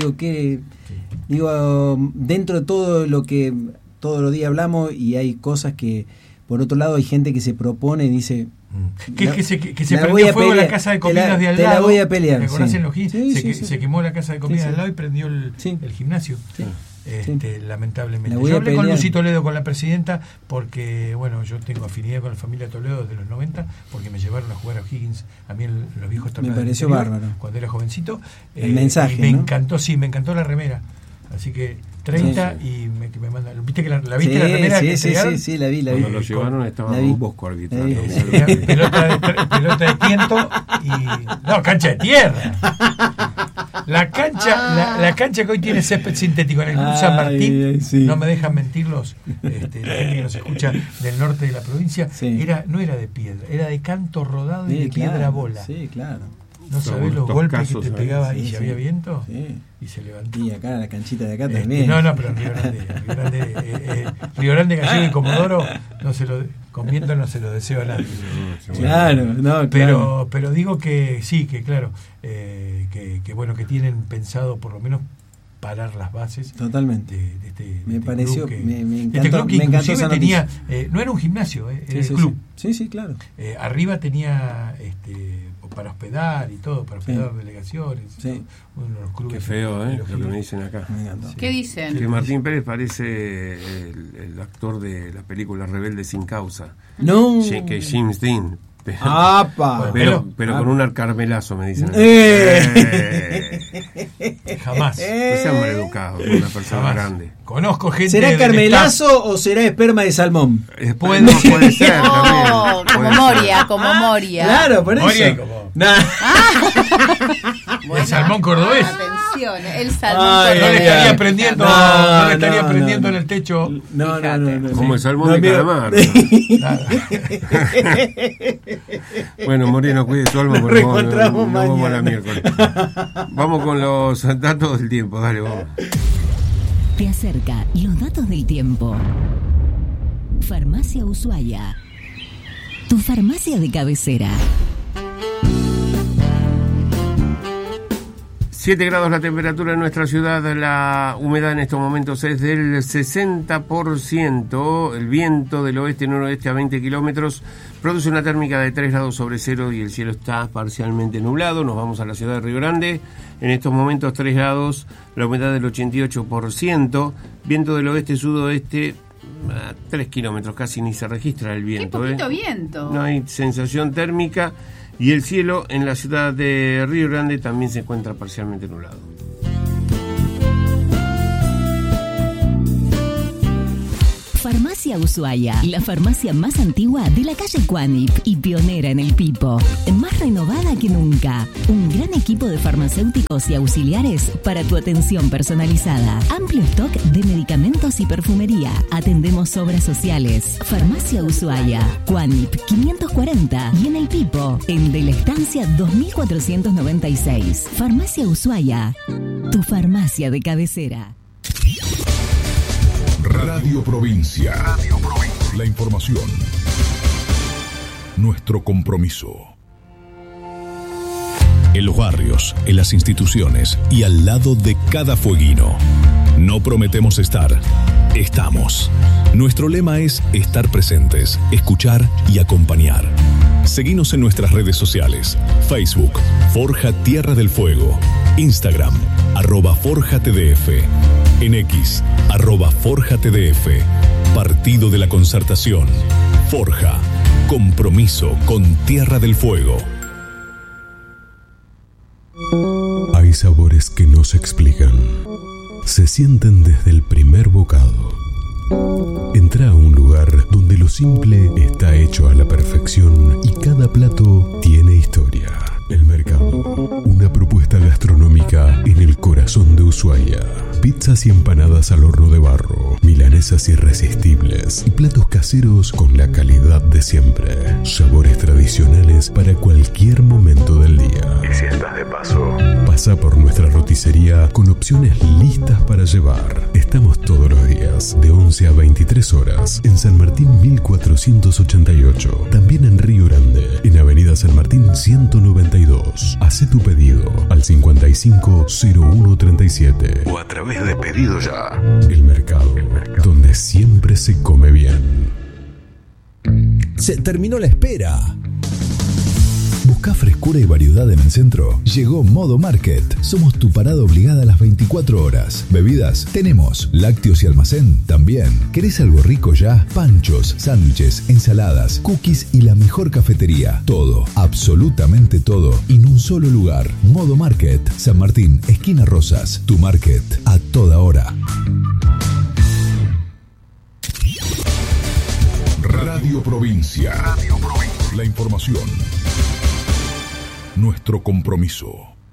digo, dentro de todo lo que todos los días hablamos y hay cosas que, por otro lado, hay gente que se propone y dice... Que se la voy prendió a fuego pelear, la casa de comidas de al te lado. la voy a pelear. ¿Te acordás sí. en los Sí, sí, sí. se quemó la casa de comidas Sí, de sí. al lado y prendió el gimnasio. Sí. Lamentablemente. La voy Yo a hablé con pelear. Lucy Toledo, con la presidenta, porque, bueno, yo tengo afinidad con la familia Toledo desde los 90, porque me llevaron a jugar a O'Higgins, a mí en los viejos torneos del pareció interior, bárbaro. cuando era jovencito. El mensaje, y me ¿no? encantó, sí, me encantó la remera. Así que 30 Sí, y me mandan. ¿Viste que la viste la remera que entregaron? Sí, la vi. Cuando lo llevaron estaba La vi. un Bosco arbitrando. La vi. pelota de tiento y no, cancha de tierra. La cancha que hoy tiene césped sintético en el Club San Martín, sí. no me dejan mentir la gente que nos escucha del norte de la provincia, Sí. no era de piedra, era de canto rodado y Sí, de piedra claro, bola. Sí, claro. No sabés los Estos golpes que casos te ahí, pegaba sí, y si sí. había viento Sí. y se levantó. Y acá la canchita de acá también. No, pero Río Grande, Gallego y Comodoro, con viento no se lo deseo a nadie. Claro, no, claro. Pero digo que sí, que claro, que bueno, que tienen pensado por lo menos parar las bases. Totalmente. De este Me club pareció, que, me de encantó, este club que me encantó inclusive esa tenía, noticia. no era un gimnasio, era Sí, el sí, club. sí, claro. Arriba tenía para hospedar y todo, para hospedar delegaciones. Sí. Uno de los clubes. Qué feo, de lo los que me giros. dicen acá. Me encantó. ¿Qué dicen? Que Martín Pérez parece el actor de la película Rebelde sin causa. No. Que es James Dean. ¡Apa! Pero con un carmelazo, me dicen. Jamás. No sean maleducados, una persona Jamás. grande. Conozco gente. ¿Será del carmelazo o será esperma de salmón? Puede ser No, también. como Puede ser. Moria, como Moria. Claro, por eso. Moria y como- Nah. El salmón cordobés. Atención. vacaciones. El salmón. No le estaría prendiendo, prendiendo en el techo. No. Como el salmón de calamar. Bueno, Moreno, cuide su alma. Nos reencontramos mañana. Vamos a la miércoles. Vamos con los datos del tiempo. Dale, vamos. Te acerca los datos del tiempo. Farmacia Ushuaia, tu farmacia de cabecera. 7 grados la temperatura en nuestra ciudad, la humedad en estos momentos es del 60%, el viento del oeste-noroeste a 20 kilómetros produce una térmica de 3 grados sobre cero y el cielo está parcialmente nublado. Nos vamos a la ciudad de Río Grande, en estos momentos 3 grados, la humedad del 88%, viento del oeste-sudoeste a 3 kilómetros, casi ni se registra el viento. Qué poquito viento. No hay sensación térmica. Y el cielo en la ciudad de Río Grande también se encuentra parcialmente nublado. Farmacia Ushuaia, la farmacia más antigua de la calle Cuanip y pionera en el Pipo. Más renovada que nunca. Un gran equipo de farmacéuticos y auxiliares para tu atención personalizada. Amplio stock de medicamentos y perfumería. Atendemos obras sociales. Farmacia Ushuaia, Cuanip 540 y en el Pipo, en De la Estancia 2496. Farmacia Ushuaia, tu farmacia de cabecera. Radio Provincia. La información. Nuestro compromiso. En los barrios, en las instituciones y al lado de cada fueguino. No prometemos estar, estamos. Nuestro lema es estar presentes, escuchar y acompañar. Seguinos en nuestras redes sociales. Facebook, Forja Tierra del Fuego. Instagram, @ForjaTDF. En X, @ForjaTDF. Partido de la Concertación. Forja. Compromiso con Tierra del Fuego. Hay sabores que no se explican. Se sienten desde el primer bocado. Entra a un lugar donde lo simple está hecho a la perfección y cada plato tiene historia. El Mercado, una propuesta gastronómica en el corazón de Ushuaia. Pizzas y empanadas al horno de barro, milanesas irresistibles y platos caseros con la calidad de siempre. Sabores tradicionales para cualquier momento del día. Y si estás de paso, pasa por nuestra roticería con opciones listas para llevar. Estamos todos los días de 11 a 23 horas en San Martín 1488. También en Río Grande, en Avenida San Martín 192. Hacé tu pedido al 550137 o a través de Pedido Ya. El Mercado, donde siempre se come bien. Se terminó la espera. ¿Buscás frescura y variedad en el centro? Llegó Modo Market. Somos tu parada obligada a las 24 horas. Bebidas, tenemos. Lácteos y almacén, también. ¿Querés algo rico ya? Panchos, sándwiches, ensaladas, cookies y la mejor cafetería. Todo, absolutamente todo, en un solo lugar. Modo Market, San Martín, esquina Rosas. Tu market, a toda hora. Radio Provincia. La información. Nuestro compromiso.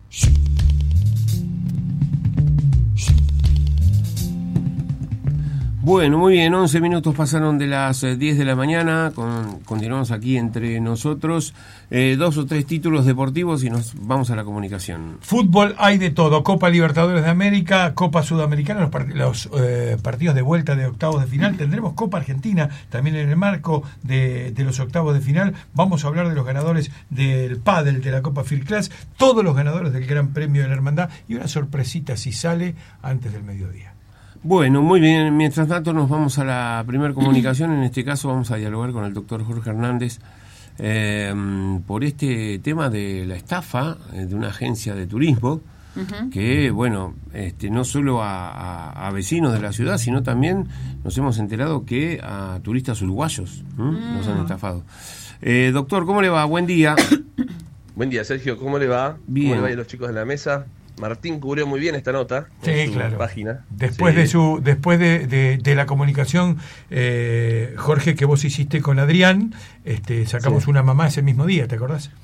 Bueno, muy bien, 11 minutos pasaron de las 10 de la mañana, continuamos aquí entre nosotros, 2 o 3 títulos deportivos y nos vamos a la comunicación. Fútbol hay de todo, Copa Libertadores de América, Copa Sudamericana, los partidos de vuelta de octavos de final, tendremos Copa Argentina también en el marco de los octavos de final, vamos a hablar de los ganadores del pádel de la Copa Field Class, todos los ganadores del Gran Premio de la Hermandad y una sorpresita si sale antes del mediodía. Bueno, muy bien. Mientras tanto nos vamos a la primera comunicación. En este caso vamos a dialogar con el doctor Jorge Hernández por este tema de la estafa de una agencia de turismo que, bueno, no solo a vecinos de la ciudad, sino también nos hemos enterado que a turistas uruguayos nos han estafado. Doctor, ¿cómo le va? Buen día. Buen día, Sergio. ¿Cómo le va? Bien. ¿Cómo le va a los chicos de la mesa? Martín cubrió muy bien esta nota. Sí, en su claro. Página. Después de la comunicación, Jorge, que vos hiciste con Adrián, sacamos una mamá ese mismo día, ¿te acordás?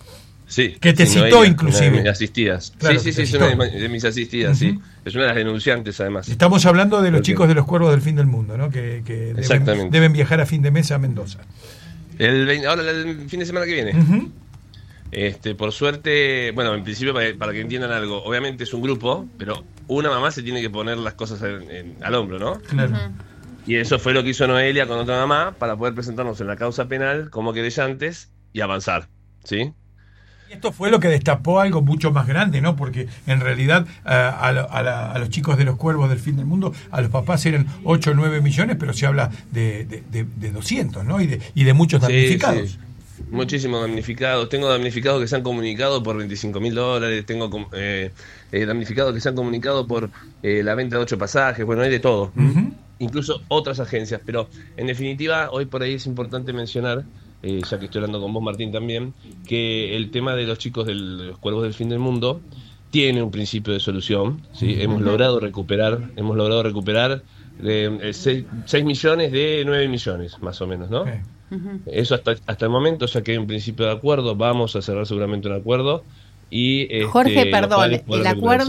Sí. Que te citó Noelia, inclusive. Una de mis asistidas. Claro, sí, te es citó. una de mis asistidas, sí. Es una de las denunciantes, además. Estamos hablando de los Porque- chicos de los Cuervos del Fin del Mundo, ¿no? Que Exactamente. deben viajar a fin de mes a Mendoza. Ahora el fin de semana que viene. Ujú. Por suerte, bueno, en principio para que entiendan algo, obviamente es un grupo, pero una mamá se tiene que poner las cosas al hombro, ¿no? Claro. Y eso fue lo que hizo Noelia con otra mamá para poder presentarnos en la causa penal como querellantes y avanzar, ¿sí? Y esto fue lo que destapó algo mucho más grande, ¿no? Porque en realidad a los chicos de los Cuervos del Fin del Mundo, a los papás eran 8 o 9 millones, pero se habla de 200, ¿no? Y de muchos damnificados. Sí. Muchísimos damnificados. Tengo damnificados que se han comunicado por $25.000. Tengo damnificados que se han comunicado por la venta de 8 pasajes. Bueno, hay de todo. Ujú. Incluso otras agencias. Pero en definitiva, hoy por ahí es importante mencionar, ya que estoy hablando con vos, Martín, también, que el tema de los chicos de los Cuervos del Fin del Mundo tiene un principio de solución. ¿Sí? Hemos logrado recuperar 6 millones de 9 millones, más o menos, ¿no? Okay. Eso hasta el momento, ya que hay un principio de acuerdo, vamos a cerrar seguramente un acuerdo y Jorge, los perdón, padres podrán el acuerdo